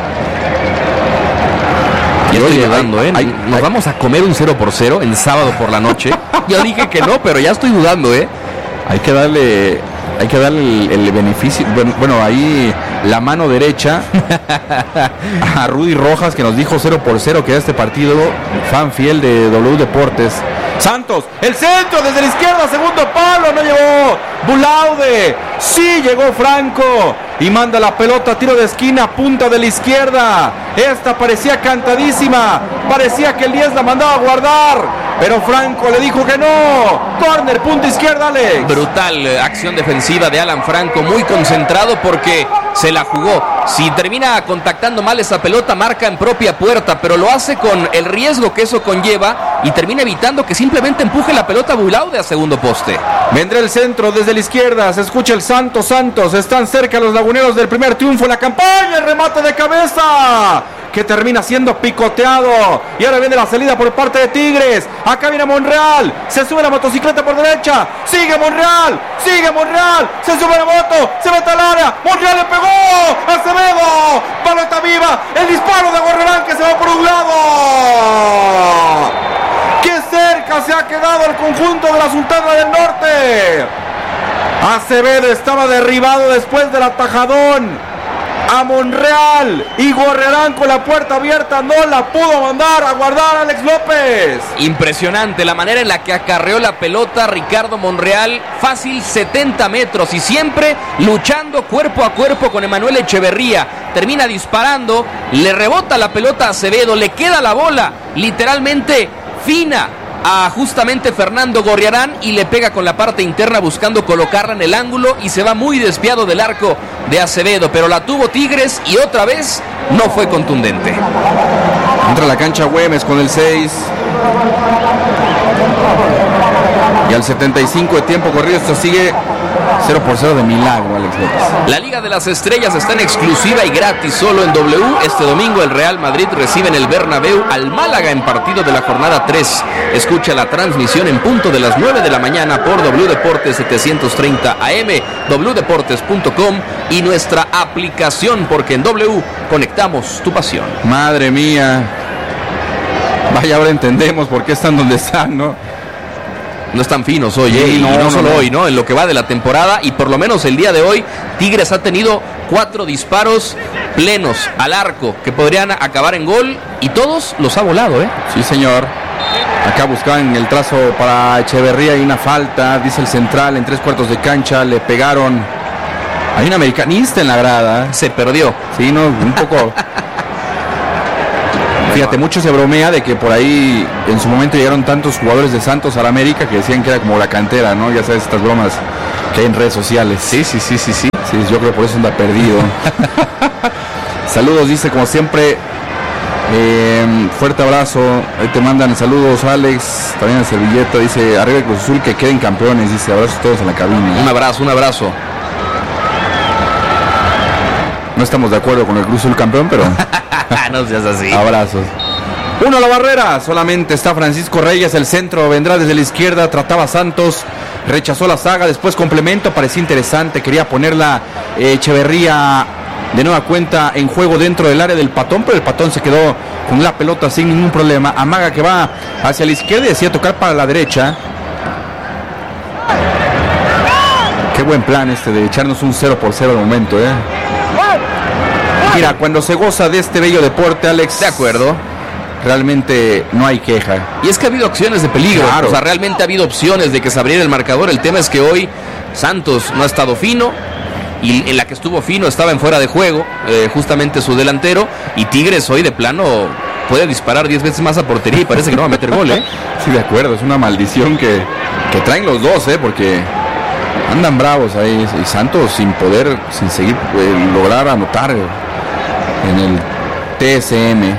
Ya estoy dudando, ¿eh? Hay, Nos hay... vamos a comer un cero por cero en sábado por la noche. Ya dije que no, pero ya estoy dudando, ¿eh? Hay que darle, hay que darle el, el beneficio. Bueno, bueno, ahí la mano derecha a Rudy Rojas, que nos dijo cero por cero que era este partido, fan fiel de W Deportes. Santos, el centro desde la izquierda, segundo palo, no llegó Bulaude, sí llegó Franco y manda la pelota, tiro de esquina, punta de la izquierda. Esta parecía cantadísima, parecía que el diez la mandaba a guardar, pero Franco le dijo que no. Córner, punta izquierda, Alex. Brutal eh, acción defensiva de Alan Franco, muy concentrado porque se la jugó. Si termina contactando mal esa pelota, marca en propia puerta, pero lo hace con el riesgo que eso conlleva y termina evitando que simplemente empuje la pelota a Bulaude a segundo poste. Vendrá el centro desde la izquierda, se escucha el Santos Santos, están cerca los laguneros del primer triunfo en la campaña, el remate de cabeza que termina siendo picoteado y ahora viene la salida por parte de Tigres. Acá viene Monreal, se sube la motocicleta por derecha, sigue Monreal, sigue Monreal, se sube la moto, se mete al área, Monreal le pegó, Acevedo, pelota viva, el disparo de Gorrerán que se va por un lado. ¡Qué cerca se ha quedado el conjunto de la Sultana del Norte! Acevedo estaba derribado después del atajadón a Monreal y Gorrerán con la puerta abierta no la pudo mandar a guardar a Alex López. Impresionante la manera en la que acarreó la pelota Ricardo Monreal, fácil setenta metros y siempre luchando cuerpo a cuerpo con Emanuel Echeverría. Termina disparando, le rebota la pelota a Acevedo, le queda la bola literalmente fina a justamente Fernando Gorriarán y le pega con la parte interna buscando colocarla en el ángulo y se va muy desviado del arco de Acevedo, pero la tuvo Tigres y otra vez no fue contundente. Entra a la cancha Güemes con el seis y al setenta y cinco de tiempo corrido esto sigue cero por cero de milagro, Alex López. La Liga de las Estrellas está en exclusiva y gratis solo en W. Este domingo el Real Madrid recibe en el Bernabéu al Málaga en partido de la jornada tres. Escucha la transmisión en punto de las nueve de la mañana por W Deportes setecientos treinta A M, w deportes punto com y nuestra aplicación, porque en W conectamos tu pasión. Madre mía. Vaya, ahora entendemos por qué están donde están, ¿no? no están finos hoy, Sí, ¿eh? Y no, no, no, solo no. hoy, ¿no? En lo que va de la temporada, y por lo menos el día de hoy, Tigres ha tenido cuatro disparos plenos al arco que podrían acabar en gol, y todos los ha volado, ¿eh? Sí, señor. Acá buscaban el trazo para Echeverría y una falta, dice el central, en tres cuartos de cancha, le pegaron. Hay un americanista en la grada. Se perdió. Sí, no, un poco. Fíjate, mucho se bromea de que por ahí en su momento llegaron tantos jugadores de Santos a la América que decían que era como la cantera, ¿no? Ya sabes, estas bromas que hay en redes sociales. Sí, sí, sí, sí, sí. Sí, yo creo por eso anda perdido. Saludos, dice como siempre. Eh, fuerte abrazo. Ahí te mandan saludos, Alex. También el servilleta dice arriba el Cruz Azul, que queden campeones. Dice abrazos todos en la cabina. Un abrazo, un abrazo. No estamos de acuerdo con el Cruz Azul campeón, pero No seas así. abrazos. Uno a la barrera, solamente está Francisco Reyes, el centro vendrá desde la izquierda, trataba a Santos, rechazó la saga, después complemento, parecía interesante, quería ponerla eh, Echeverría de nueva cuenta en juego dentro del área del Patón, pero el Patón se quedó con la pelota sin ningún problema. Amaga que va hacia la izquierda y decía tocar para la derecha. Qué buen plan este de echarnos un cero por cero al momento, eh. Mira, cuando se goza de este bello deporte, Alex. De acuerdo. Realmente no hay queja. Y es que ha habido acciones de peligro, Claro. o sea, realmente ha habido opciones de que se abriera el marcador. El tema es que hoy Santos no ha estado fino, y en la que estuvo fino estaba en fuera de juego, eh, justamente su delantero, y Tigres hoy de plano puede disparar diez veces más a portería y parece que no va a meter gol, ¿eh? Sí, de acuerdo, es una maldición que, que traen los dos, ¿eh? Porque andan bravos ahí, y Santos sin poder, sin seguir, eh, lograr anotar en el T S M.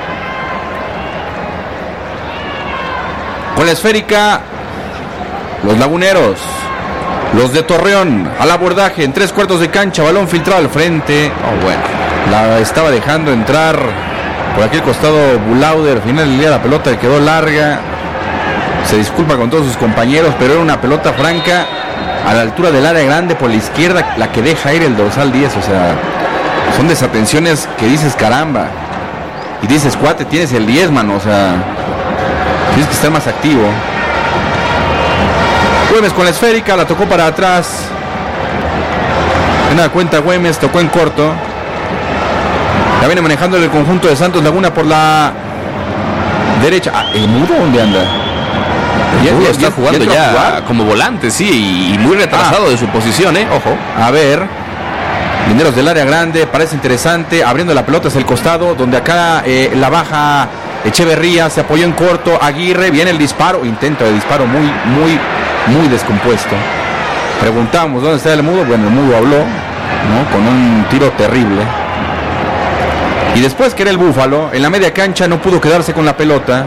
Con la esférica, los laguneros, los de Torreón, al abordaje en tres cuartos de cancha, balón filtrado al frente. Oh, bueno, la estaba dejando entrar por aquel costado Bulauder. Al final del día la pelota le quedó larga. Se disculpa con todos sus compañeros, pero era una pelota franca a la altura del área grande por la izquierda, la que deja ir el dorsal diez. O sea, son desatenciones que dices caramba. Y dices, cuate, tienes el diez, mano. O sea, tienes que estar más activo. Güemes con la esférica, la tocó para atrás. De nada cuenta Güemes, tocó en corto. La viene manejando el conjunto de Santos Laguna por la derecha. Ah, ¿el Mudo dónde anda? Ya, Mudo ya está jugando entró a ya jugar. como volante, sí, y muy retrasado Ah. de su posición, ¿eh? Ojo. A ver, Mineros del área grande, parece interesante, abriendo la pelota hacia el costado, donde acá eh, la baja Echeverría, se apoyó en corto, Aguirre, viene el disparo, intento de disparo muy, muy, muy descompuesto. Preguntamos dónde está el Mudo, bueno, el Mudo habló, ¿no? Con un tiro terrible. Y después que era el Búfalo, en la media cancha no pudo quedarse con la pelota.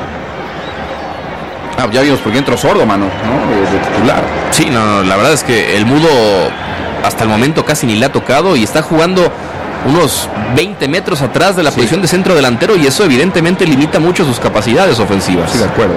Ah, ya vimos por qué entró Sordo, mano, ¿no? De, de titular. Sí, no, no, la verdad es que el Mudo hasta el momento casi ni le ha tocado y está jugando unos veinte metros atrás de la Sí. posición de centro delantero, y eso evidentemente limita mucho sus capacidades ofensivas. Sí, de acuerdo.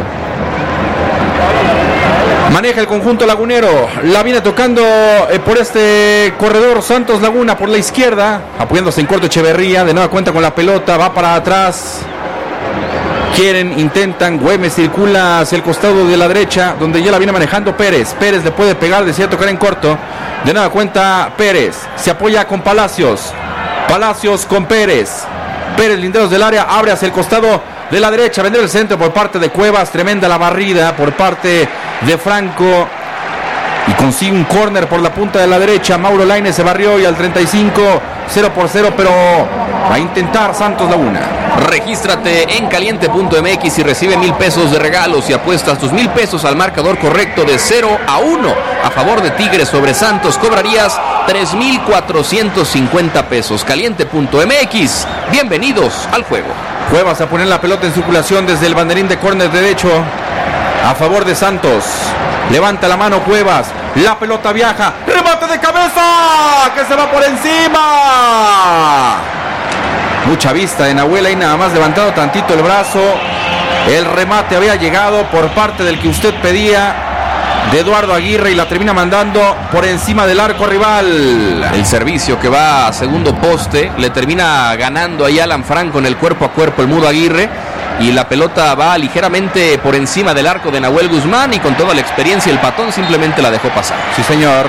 Maneja el conjunto lagunero, la viene tocando eh, por este corredor Santos Laguna por la izquierda, apoyándose en corto Echeverría, de nueva cuenta con la pelota, va para atrás. Quieren, intentan, Güemes circula hacia el costado de la derecha, donde ya la viene manejando Pérez. Pérez le puede pegar, decía tocar en corto. De nueva cuenta Pérez, se apoya con Palacios. Palacios con Pérez. Pérez, linderos del área, abre hacia el costado de la derecha, vendrá el centro por parte de Cuevas, tremenda la barrida por parte de Franco. Y consigue un córner por la punta de la derecha. Mauro Lainez se barrió y al treinta y cinco, cero por cero, pero va a intentar Santos Laguna. Regístrate en caliente punto m x y recibe mil pesos de regalos y apuestas tus mil pesos al marcador correcto de cero a uno a favor de Tigres sobre Santos. Cobrarías tres mil cuatrocientos cincuenta pesos. caliente punto m x. Bienvenidos al juego. Cuevas a poner la pelota en circulación desde el banderín de córner derecho a favor de Santos. Levanta la mano Cuevas, la pelota viaja, remate de cabeza, que se va por encima. Mucha vista de Nahuel ahí, nada más levantado tantito el brazo. El remate había llegado por parte del que usted pedía, de Eduardo Aguirre, y la termina mandando por encima del arco rival. El servicio que va a segundo poste, le termina ganando ahí Alan Franco en el cuerpo a cuerpo el Mudo Aguirre, y la pelota va ligeramente por encima del arco de Nahuel Guzmán y con toda la experiencia el patón simplemente la dejó pasar. Sí, señor.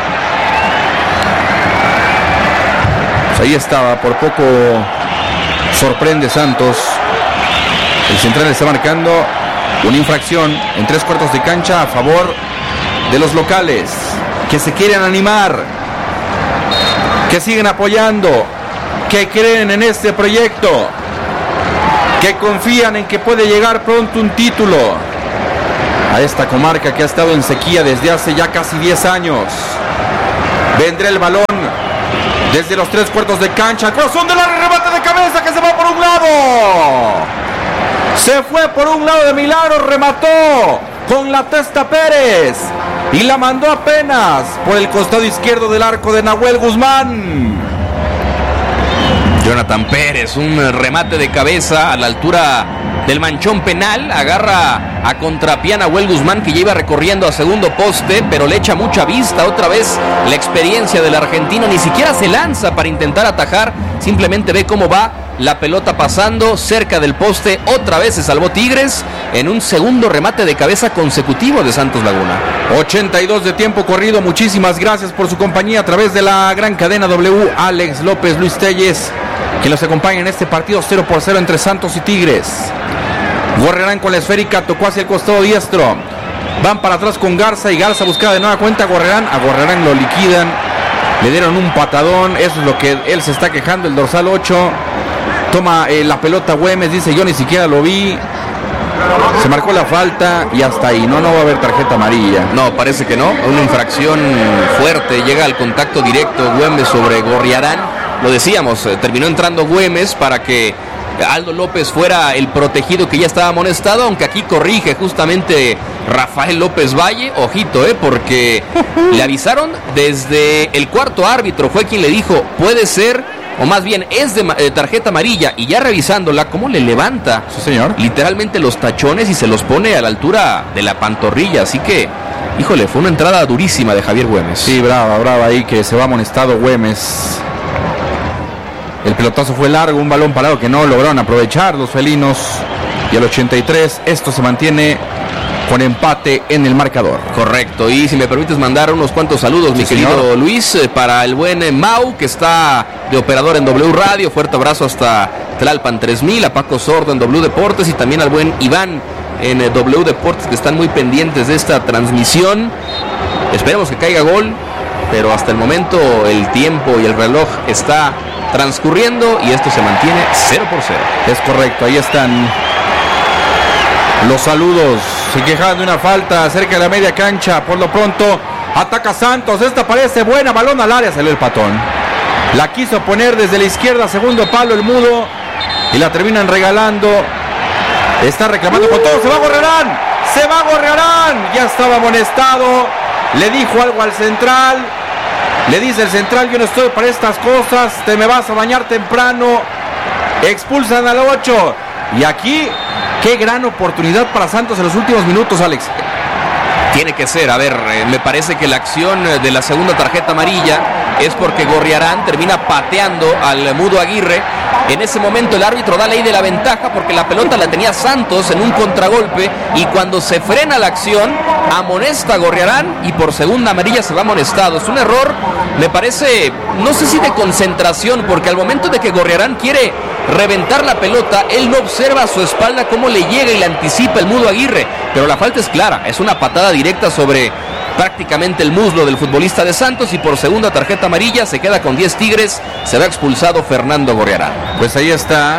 Pues ahí estaba, por poco sorprende Santos. El central está marcando una infracción en tres cuartos de cancha a favor de los locales, que se quieren animar, que siguen apoyando, que creen en este proyecto, que confían en que puede llegar pronto un título a esta comarca que ha estado en sequía desde hace ya casi diez años. Vendrá el balón desde los tres cuartos de cancha, corazón del área, remate de cabeza que se va por un lado. Se fue por un lado de milagro, remató con la testa Pérez y la mandó apenas por el costado izquierdo del arco de Nahuel Guzmán. Jonathan Pérez, un remate de cabeza a la altura del manchón penal, agarra a contrapié a Nahuel Guzmán, que ya iba recorriendo a segundo poste, pero le echa mucha vista. Otra vez la experiencia del argentino, ni siquiera se lanza para intentar atajar, simplemente ve cómo va la pelota pasando cerca del poste. Otra vez se salvó Tigres en un segundo remate de cabeza consecutivo de Santos Laguna. ochenta y dos de tiempo corrido. Muchísimas gracias por su compañía a través de la gran cadena W. Alex López, Luis Telles, que los acompaña en este partido cero por cero entre Santos y Tigres. Gorriarán con la esférica, tocó hacia el costado diestro. Van para atrás con Garza y Garza buscaba de nueva cuenta a Gorriarán. A Gorriarán lo liquidan, le dieron un patadón. Eso es lo que él se está quejando, el dorsal ocho. Toma eh, la pelota Güemes, dice yo ni siquiera lo vi. Se marcó la falta y hasta ahí. No, no va a haber tarjeta amarilla. No, parece que no. Una infracción fuerte. Llega al contacto directo Güemes sobre Gorriarán. Lo decíamos, eh, terminó entrando Güemes para que Aldo López fuera el protegido que ya estaba amonestado, aunque aquí corrige justamente Rafael López Valle. Ojito, eh, porque le avisaron desde el cuarto árbitro, fue quien le dijo, puede ser, o más bien es de eh, tarjeta amarilla, y ya revisándola, cómo le levanta, sí, señor, literalmente los tachones y se los pone a la altura de la pantorrilla. Así que, híjole, fue una entrada durísima de Javier Güemes. Sí, brava, brava ahí, que se va amonestado Güemes. El pelotazo fue largo, un balón parado que no lograron aprovechar los felinos. Y al ochenta y tres esto se mantiene con empate en el marcador. Correcto, y si me permites mandar unos cuantos saludos, sí, mi querido señor. Luis, eh, para el buen eh, Mau, que está de operador en W Radio. Fuerte abrazo hasta Tlalpan tres mil, a Paco Sordo en W Deportes y también al buen Iván en eh, W Deportes, que están muy pendientes de esta transmisión. Esperemos que caiga gol, pero hasta el momento el tiempo y el reloj está transcurriendo y esto se mantiene cero por cero. Es correcto, ahí están los saludos. Se quejaban de una falta cerca de la media cancha. Por lo pronto ataca Santos, esta parece buena, balón al área, salió el patón. La quiso poner desde la izquierda, segundo palo el mudo, y la terminan regalando. Está reclamando con todo, se va Gorriarán, se va Gorriarán, ya estaba amonestado. Le dijo algo al central. Le dice el central, yo no estoy para estas cosas, te me vas a bañar temprano. Expulsan al ocho. Y aquí, qué gran oportunidad para Santos en los últimos minutos, Alex. Tiene que ser, a ver, eh, me parece que la acción de la segunda tarjeta amarilla es porque Gorriarán termina pateando al Mudo Aguirre. En ese momento el árbitro da ley de la ventaja porque la pelota la tenía Santos en un contragolpe, y cuando se frena la acción amonesta a Gorriarán y por segunda amarilla se va amonestado. Es un error, me parece, no sé si de concentración, porque al momento de que Gorriarán quiere reventar la pelota, él no observa a su espalda cómo le llega y le anticipa el Mudo Aguirre, pero la falta es clara, es una patada directa sobre prácticamente el muslo del futbolista de Santos, y por segunda tarjeta amarilla se queda con diez Tigres, se va expulsado Fernando Gorriarán. Pues ahí está,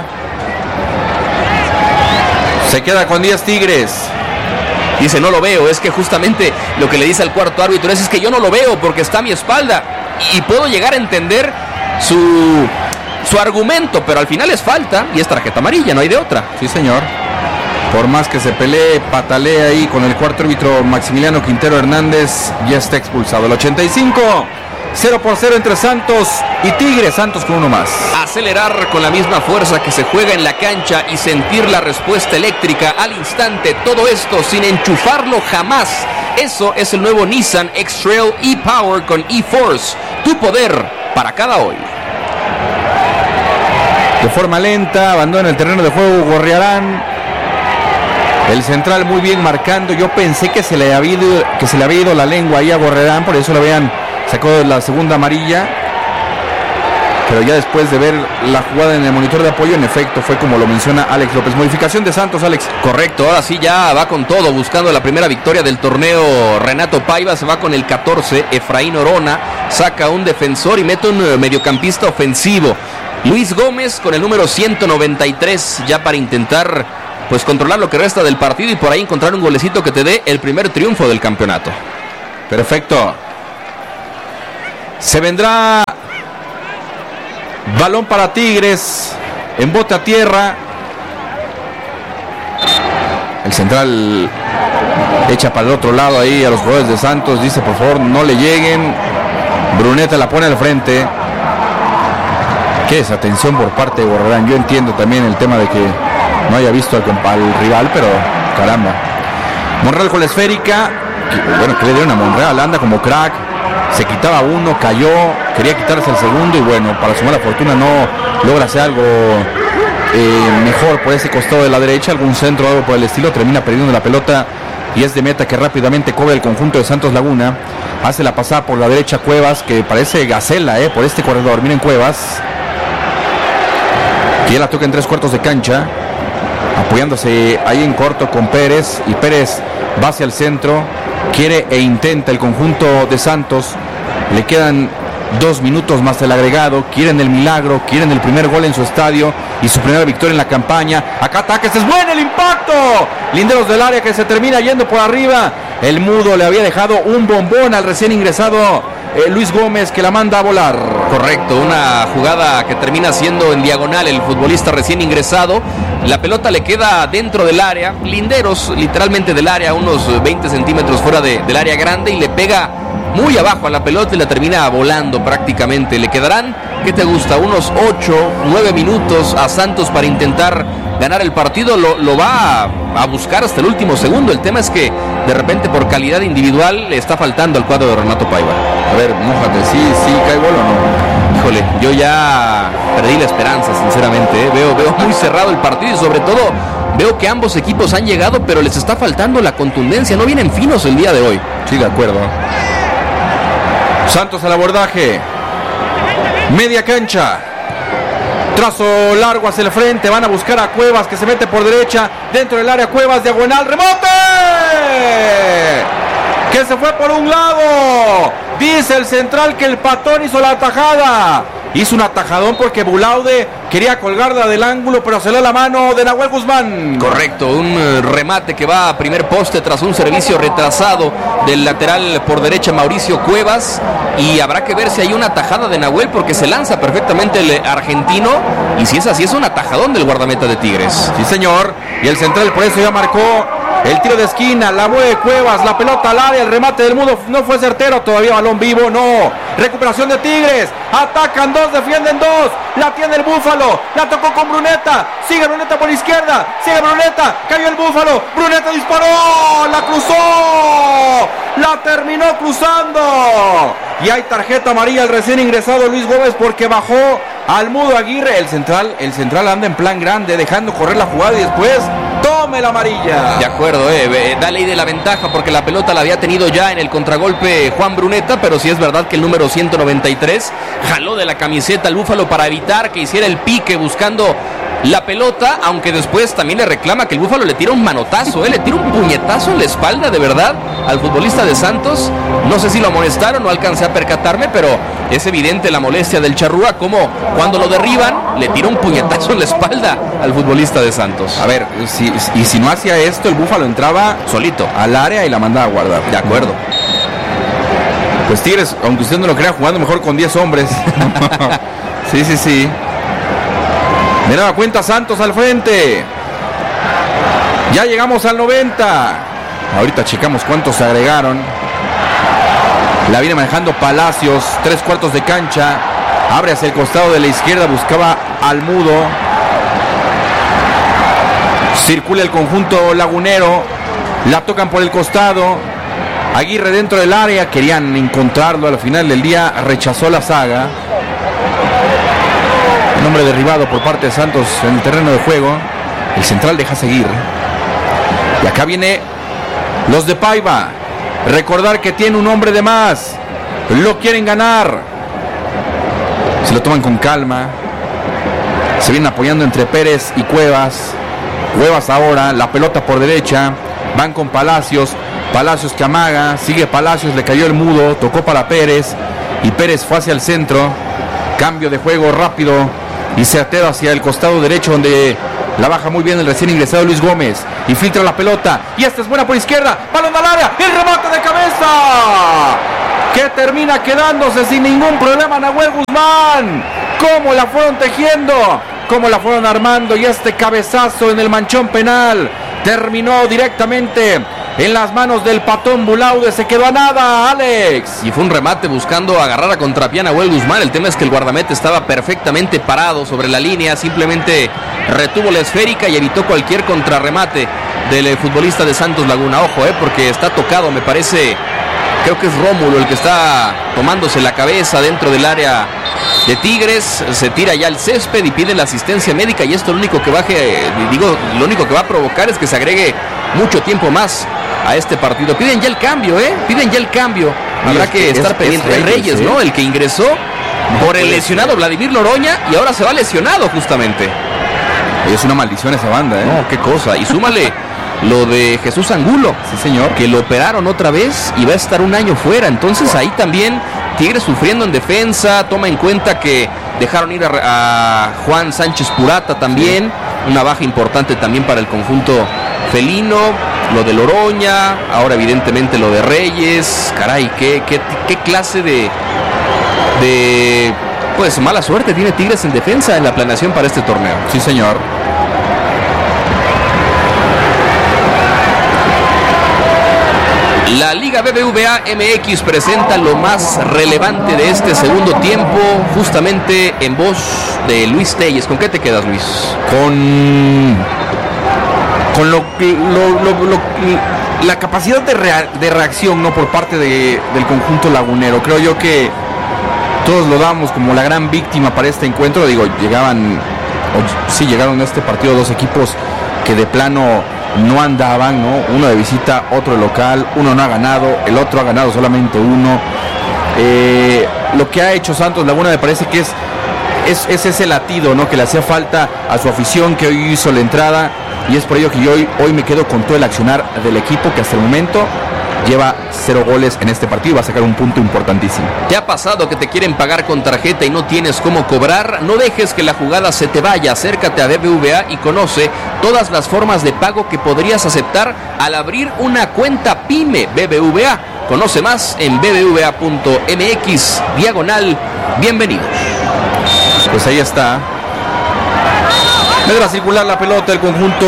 se queda con diez Tigres. Dice, no lo veo, es que justamente lo que le dice al cuarto árbitro es, es que yo no lo veo porque está a mi espalda, y puedo llegar a entender su, su argumento, pero al final es falta y es tarjeta amarilla, no hay de otra. Sí, señor. Por más que se pelee, patalee ahí con el cuarto árbitro Maximiliano Quintero Hernández, ya está expulsado. El ochenta y cinco, cero por cero entre Santos y Tigres. Santos con uno más. Acelerar con la misma fuerza que se juega en la cancha y sentir la respuesta eléctrica al instante. Todo esto sin enchufarlo jamás. Eso es el nuevo Nissan X-Trail e-Power con e-Force. Tu poder para cada hoy. De forma lenta, abandona el terreno de juego Gorriarán. El central muy bien marcando. Yo pensé que se le había ido, que se le había ido la lengua ahí a Gorrerán, por eso lo habían sacado la segunda amarilla. Pero ya después de ver la jugada en el monitor de apoyo, en efecto, fue como lo menciona Alex López. Modificación de Santos, Alex. Correcto, ahora sí ya va con todo, buscando la primera victoria del torneo. Renato Paiva se va con el catorce, Efraín Orona saca un defensor y mete un mediocampista ofensivo. Luis Gómez con el número ciento noventa y tres, ya para intentar pues controlar lo que resta del partido y por ahí encontrar un golecito que te dé el primer triunfo del campeonato. Perfecto. Se vendrá balón para Tigres, en bote a tierra. El central echa para el otro lado ahí a los jugadores de Santos, dice por favor no le lleguen. Bruneta la pone al frente. Qué desatención por parte de Gorrerán. Yo entiendo también el tema de que no haya visto al, al rival, pero caramba. Monreal con la esférica, que, bueno, que le dieron a Monreal, anda como crack. Se quitaba uno, cayó, quería quitarse el segundo y bueno, para su mala fortuna no logra hacer algo eh, mejor por ese costado de la derecha, algún centro o algo por el estilo, termina perdiendo la pelota y es de meta que rápidamente cobra el conjunto de Santos Laguna. Hace la pasada por la derecha Cuevas, que parece gacela eh, por este corredor. Miren Cuevas, que ya la toca en tres cuartos de cancha, apoyándose ahí en corto con Pérez, y Pérez va hacia el centro, quiere e intenta el conjunto de Santos. Le quedan dos minutos más el agregado, quieren el milagro, quieren el primer gol en su estadio y su primera victoria en la campaña. Acá ataques, es bueno el impacto, linderos del área que se termina yendo por arriba. El mudo le había dejado un bombón al recién ingresado eh, Luis Gómez, que la manda a volar. Correcto, una jugada que termina siendo en diagonal el futbolista recién ingresado. La pelota le queda dentro del área, linderos literalmente del área, unos veinte centímetros fuera de, del área grande, y le pega muy abajo a la pelota y la termina volando prácticamente. Le quedarán, ¿qué te gusta? Unos ocho, nueve minutos a Santos para intentar ganar el partido. Lo, lo va a, a buscar hasta el último segundo. El tema es que de repente por calidad individual le está faltando al cuadro de Renato Paiva. A ver, mójate, ¿sí, sí cae gol o no? Híjole, yo ya perdí la esperanza, sinceramente. ¿eh? Veo, veo muy cerrado el partido y sobre todo veo que ambos equipos han llegado, pero les está faltando la contundencia. No vienen finos el día de hoy. Sí, de acuerdo. Santos al abordaje. Media cancha. Trazo largo hacia el frente. Van a buscar a Cuevas, que se mete por derecha. Dentro del área Cuevas, diagonal. ¡Remote! Que se fue por un lado. Dice el central que el Patón hizo la atajada. Hizo un atajadón porque Bulaude quería colgarla del ángulo, pero se le da la mano de Nahuel Guzmán. Correcto, un remate que va a primer poste tras un servicio retrasado del lateral por derecha Mauricio Cuevas, y habrá que ver si hay una atajada de Nahuel, porque se lanza perfectamente el argentino, y si es así es un atajadón del guardameta de Tigres. Sí señor, y el central por eso ya marcó el tiro de esquina, la mueve Cuevas, la pelota al área, el remate del mudo no fue certero, todavía balón vivo, no. Recuperación de Tigres, atacan dos, defienden dos, la tiene el Búfalo, la tocó con Bruneta, sigue Bruneta por izquierda, sigue Bruneta, cayó el Búfalo, Bruneta disparó, la cruzó, la terminó cruzando, y hay tarjeta amarilla al recién ingresado Luis Gómez porque bajó al mudo Aguirre. El central, el central anda en plan grande, dejando correr la jugada y después tome la amarilla. De acuerdo, eh, da ley de la ventaja porque la pelota la había tenido ya en el contragolpe Juan Bruneta, pero sí es verdad que el número ciento noventa y tres jaló de la camiseta al Búfalo para evitar que hiciera el pique buscando la pelota, aunque después también le reclama que el Búfalo le tira un manotazo, eh, le tira un puñetazo en la espalda de verdad al futbolista de Santos. No sé si lo amonestaron, no alcancé a percatarme, pero es evidente la molestia del Charrúa, como cuando lo derriban le tira un puñetazo en la espalda al futbolista de Santos. A ver, si, y si no hacía esto, el Búfalo entraba solito al área y la mandaba a guardar. De acuerdo. Pues Tigres, aunque usted no lo crea, jugando mejor con diez hombres. Sí, sí, sí. De nueva cuenta Santos al frente. Ya llegamos al noventa. Ahorita checamos cuántos se agregaron. La viene manejando Palacios, tres cuartos de cancha. Abre hacia el costado de la izquierda, buscaba al mudo. Circula el conjunto lagunero. La tocan por el costado. Aguirre dentro del área, querían encontrarlo al final del día, rechazó la saga. Un hombre derribado por parte de Santos en el terreno de juego. El central deja seguir. Y acá viene los de Paiva. Recordar que tiene un hombre de más. Lo quieren ganar. Se lo toman con calma. Se vienen apoyando entre Pérez y Cuevas. Cuevas ahora, la pelota por derecha. Van con Palacios. Palacios que amaga. Sigue Palacios, le cayó el mudo. Tocó para Pérez. Y Pérez fue hacia el centro. Cambio de juego rápido y certero hacia el costado derecho, donde la baja muy bien el recién ingresado Luis Gómez. Y filtra la pelota. Y esta es buena por izquierda. Balón al área. El remate de cabeza, que termina quedándose sin ningún problema Nahuel Guzmán. Cómo la fueron tejiendo, cómo la fueron armando. Y este cabezazo en el manchón penal terminó directamente en las manos del Patón Bulaude. Se quedó a nada, Alex. Y fue un remate buscando agarrar a contrapié a Nahuel Guzmán. El tema es que el guardameta estaba perfectamente parado sobre la línea. Simplemente retuvo la esférica y evitó cualquier contrarremate del futbolista de Santos Laguna. Ojo, eh, porque está tocado, me parece. Creo que es Rómulo el que está tomándose la cabeza dentro del área de Tigres. Se tira ya al césped y pide la asistencia médica. Y esto lo único que baje, digo, lo único que va a provocar es que se agregue mucho tiempo más a este partido. Piden ya el cambio, ¿eh? Piden ya el cambio. Habrá es, que estar es, pendiente. Es Reyes, Reyes, ¿no? El que ingresó no por el lesionado ser. Vladimir Loroña y ahora se va lesionado justamente. Es una maldición esa banda, ¿eh? No, qué cosa. Y súmale lo de Jesús Angulo. Sí, señor. Que lo operaron otra vez y va a estar un año fuera. Entonces ahí también Tigres sufriendo en defensa. Toma en cuenta que dejaron ir a, a Juan Sánchez Purata también. Sí. Una baja importante también para el conjunto felino. Lo de Loroña, ahora evidentemente lo de Reyes. Caray, qué, qué, qué clase de, de pues mala suerte tiene Tigres en defensa en la planeación para este torneo. Sí, señor. La Liga B B V A M X presenta lo más relevante de este segundo tiempo, justamente en voz de Luis Telles. ¿Con qué te quedas, Luis? Con... con lo, lo, lo, lo, la capacidad de, rea, de reacción, ¿no?, por parte de, del conjunto lagunero. Creo yo que todos lo damos como la gran víctima para este encuentro. Digo, llegaban, o, sí llegaron a este partido dos equipos que de plano no andaban, ¿no? Uno de visita, otro de local. Uno no ha ganado, el otro ha ganado solamente uno. Eh, lo que ha hecho Santos Laguna me parece que es, es, es ese latido, ¿no?, que le hacía falta a su afición, que hoy hizo la entrada. Y es por ello que yo hoy, hoy me quedo con todo el accionar del equipo, que hasta el momento lleva cero goles en este partido y va a sacar un punto importantísimo. ¿Te ha pasado que te quieren pagar con tarjeta y no tienes cómo cobrar? No dejes que la jugada se te vaya. Acércate a B B V A y conoce todas las formas de pago que podrías aceptar al abrir una cuenta PYME B B V A. Conoce más en b b v a punto m x diagonal bienvenidos. Pues ahí está. Medra circular la pelota del conjunto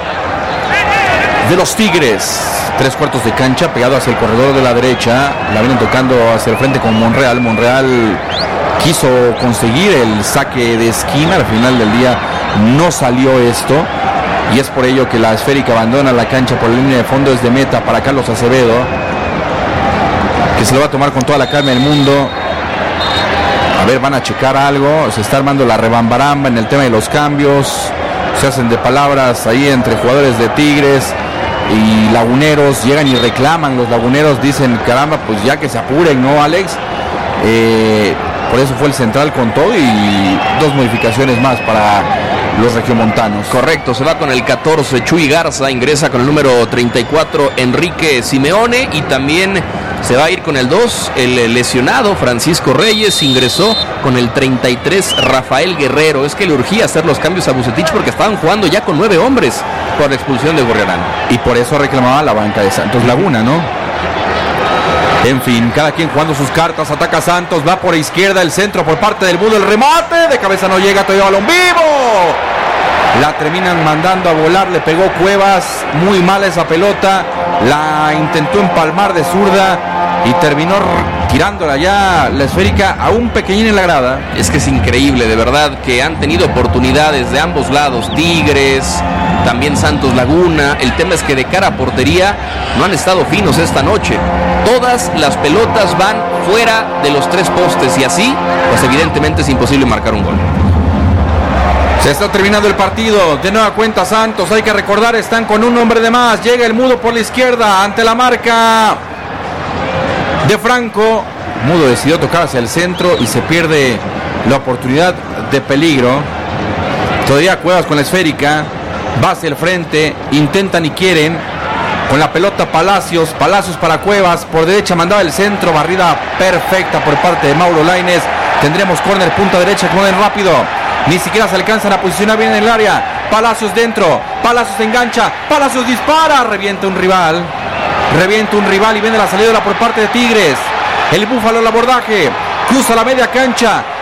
de los Tigres. Tres cuartos de cancha, pegado hacia el corredor de la derecha. La vienen tocando hacia el frente con Monreal. Monreal quiso conseguir el saque de esquina. Al final del día no salió esto. Y es por ello que la esférica abandona la cancha por la línea de fondo desde meta para Carlos Acevedo, que se lo va a tomar con toda la calma del mundo. A ver, van a checar algo. Se está armando la rebambaramba en el tema de los cambios. Se hacen de palabras ahí entre jugadores de Tigres y laguneros. Llegan y reclaman los laguneros. Dicen, caramba, pues ya que se apuren, ¿no, Alex? Eh, por eso fue el central con todo y dos modificaciones más para los regiomontanos. Correcto, se va con el catorce Chuy Garza, ingresa con el número treinta y cuatro Enrique Simeone y también se va a ir con el dos el lesionado Francisco Reyes, ingresó con el treinta y tres Rafael Guerrero. Es que le urgía hacer los cambios a Vucetich porque estaban jugando ya con nueve hombres por la expulsión de Gorriarán. Y por eso reclamaba la banca de Santos Laguna, ¿no? En fin, cada quien jugando sus cartas. Ataca Santos, va por izquierda, el centro por parte del Mudo, el remate, de cabeza no llega, todavía balón vivo. La terminan mandando a volar, le pegó Cuevas, muy mala esa pelota, la intentó empalmar de zurda y terminó tirándola ya la esférica a un pequeñín en la grada. Es que es increíble, de verdad, que han tenido oportunidades de ambos lados, Tigres, también Santos Laguna. El tema es que de cara a portería no han estado finos esta noche. Todas las pelotas van fuera de los tres postes y así, pues evidentemente es imposible marcar un gol. Se está terminando el partido. De nueva cuenta Santos. Hay que recordar, están con un hombre de más. Llega el Mudo por la izquierda ante la marca de Franco. Mudo decidió tocar hacia el centro y se pierde la oportunidad de peligro. Todavía Cuevas con la esférica. Va hacia el frente. Intentan y quieren. Con la pelota Palacios. Palacios para Cuevas. Por derecha mandaba el centro. Barrida perfecta por parte de Mauro Lainez. Tendremos córner punta derecha. Córner rápido. Ni siquiera se alcanzan a posicionar bien en el área. Palacios dentro. Palacios engancha. Palacios dispara. Revienta un rival. Revienta un rival y viene la salida por parte de Tigres. El Búfalo al abordaje. Cruza la media cancha.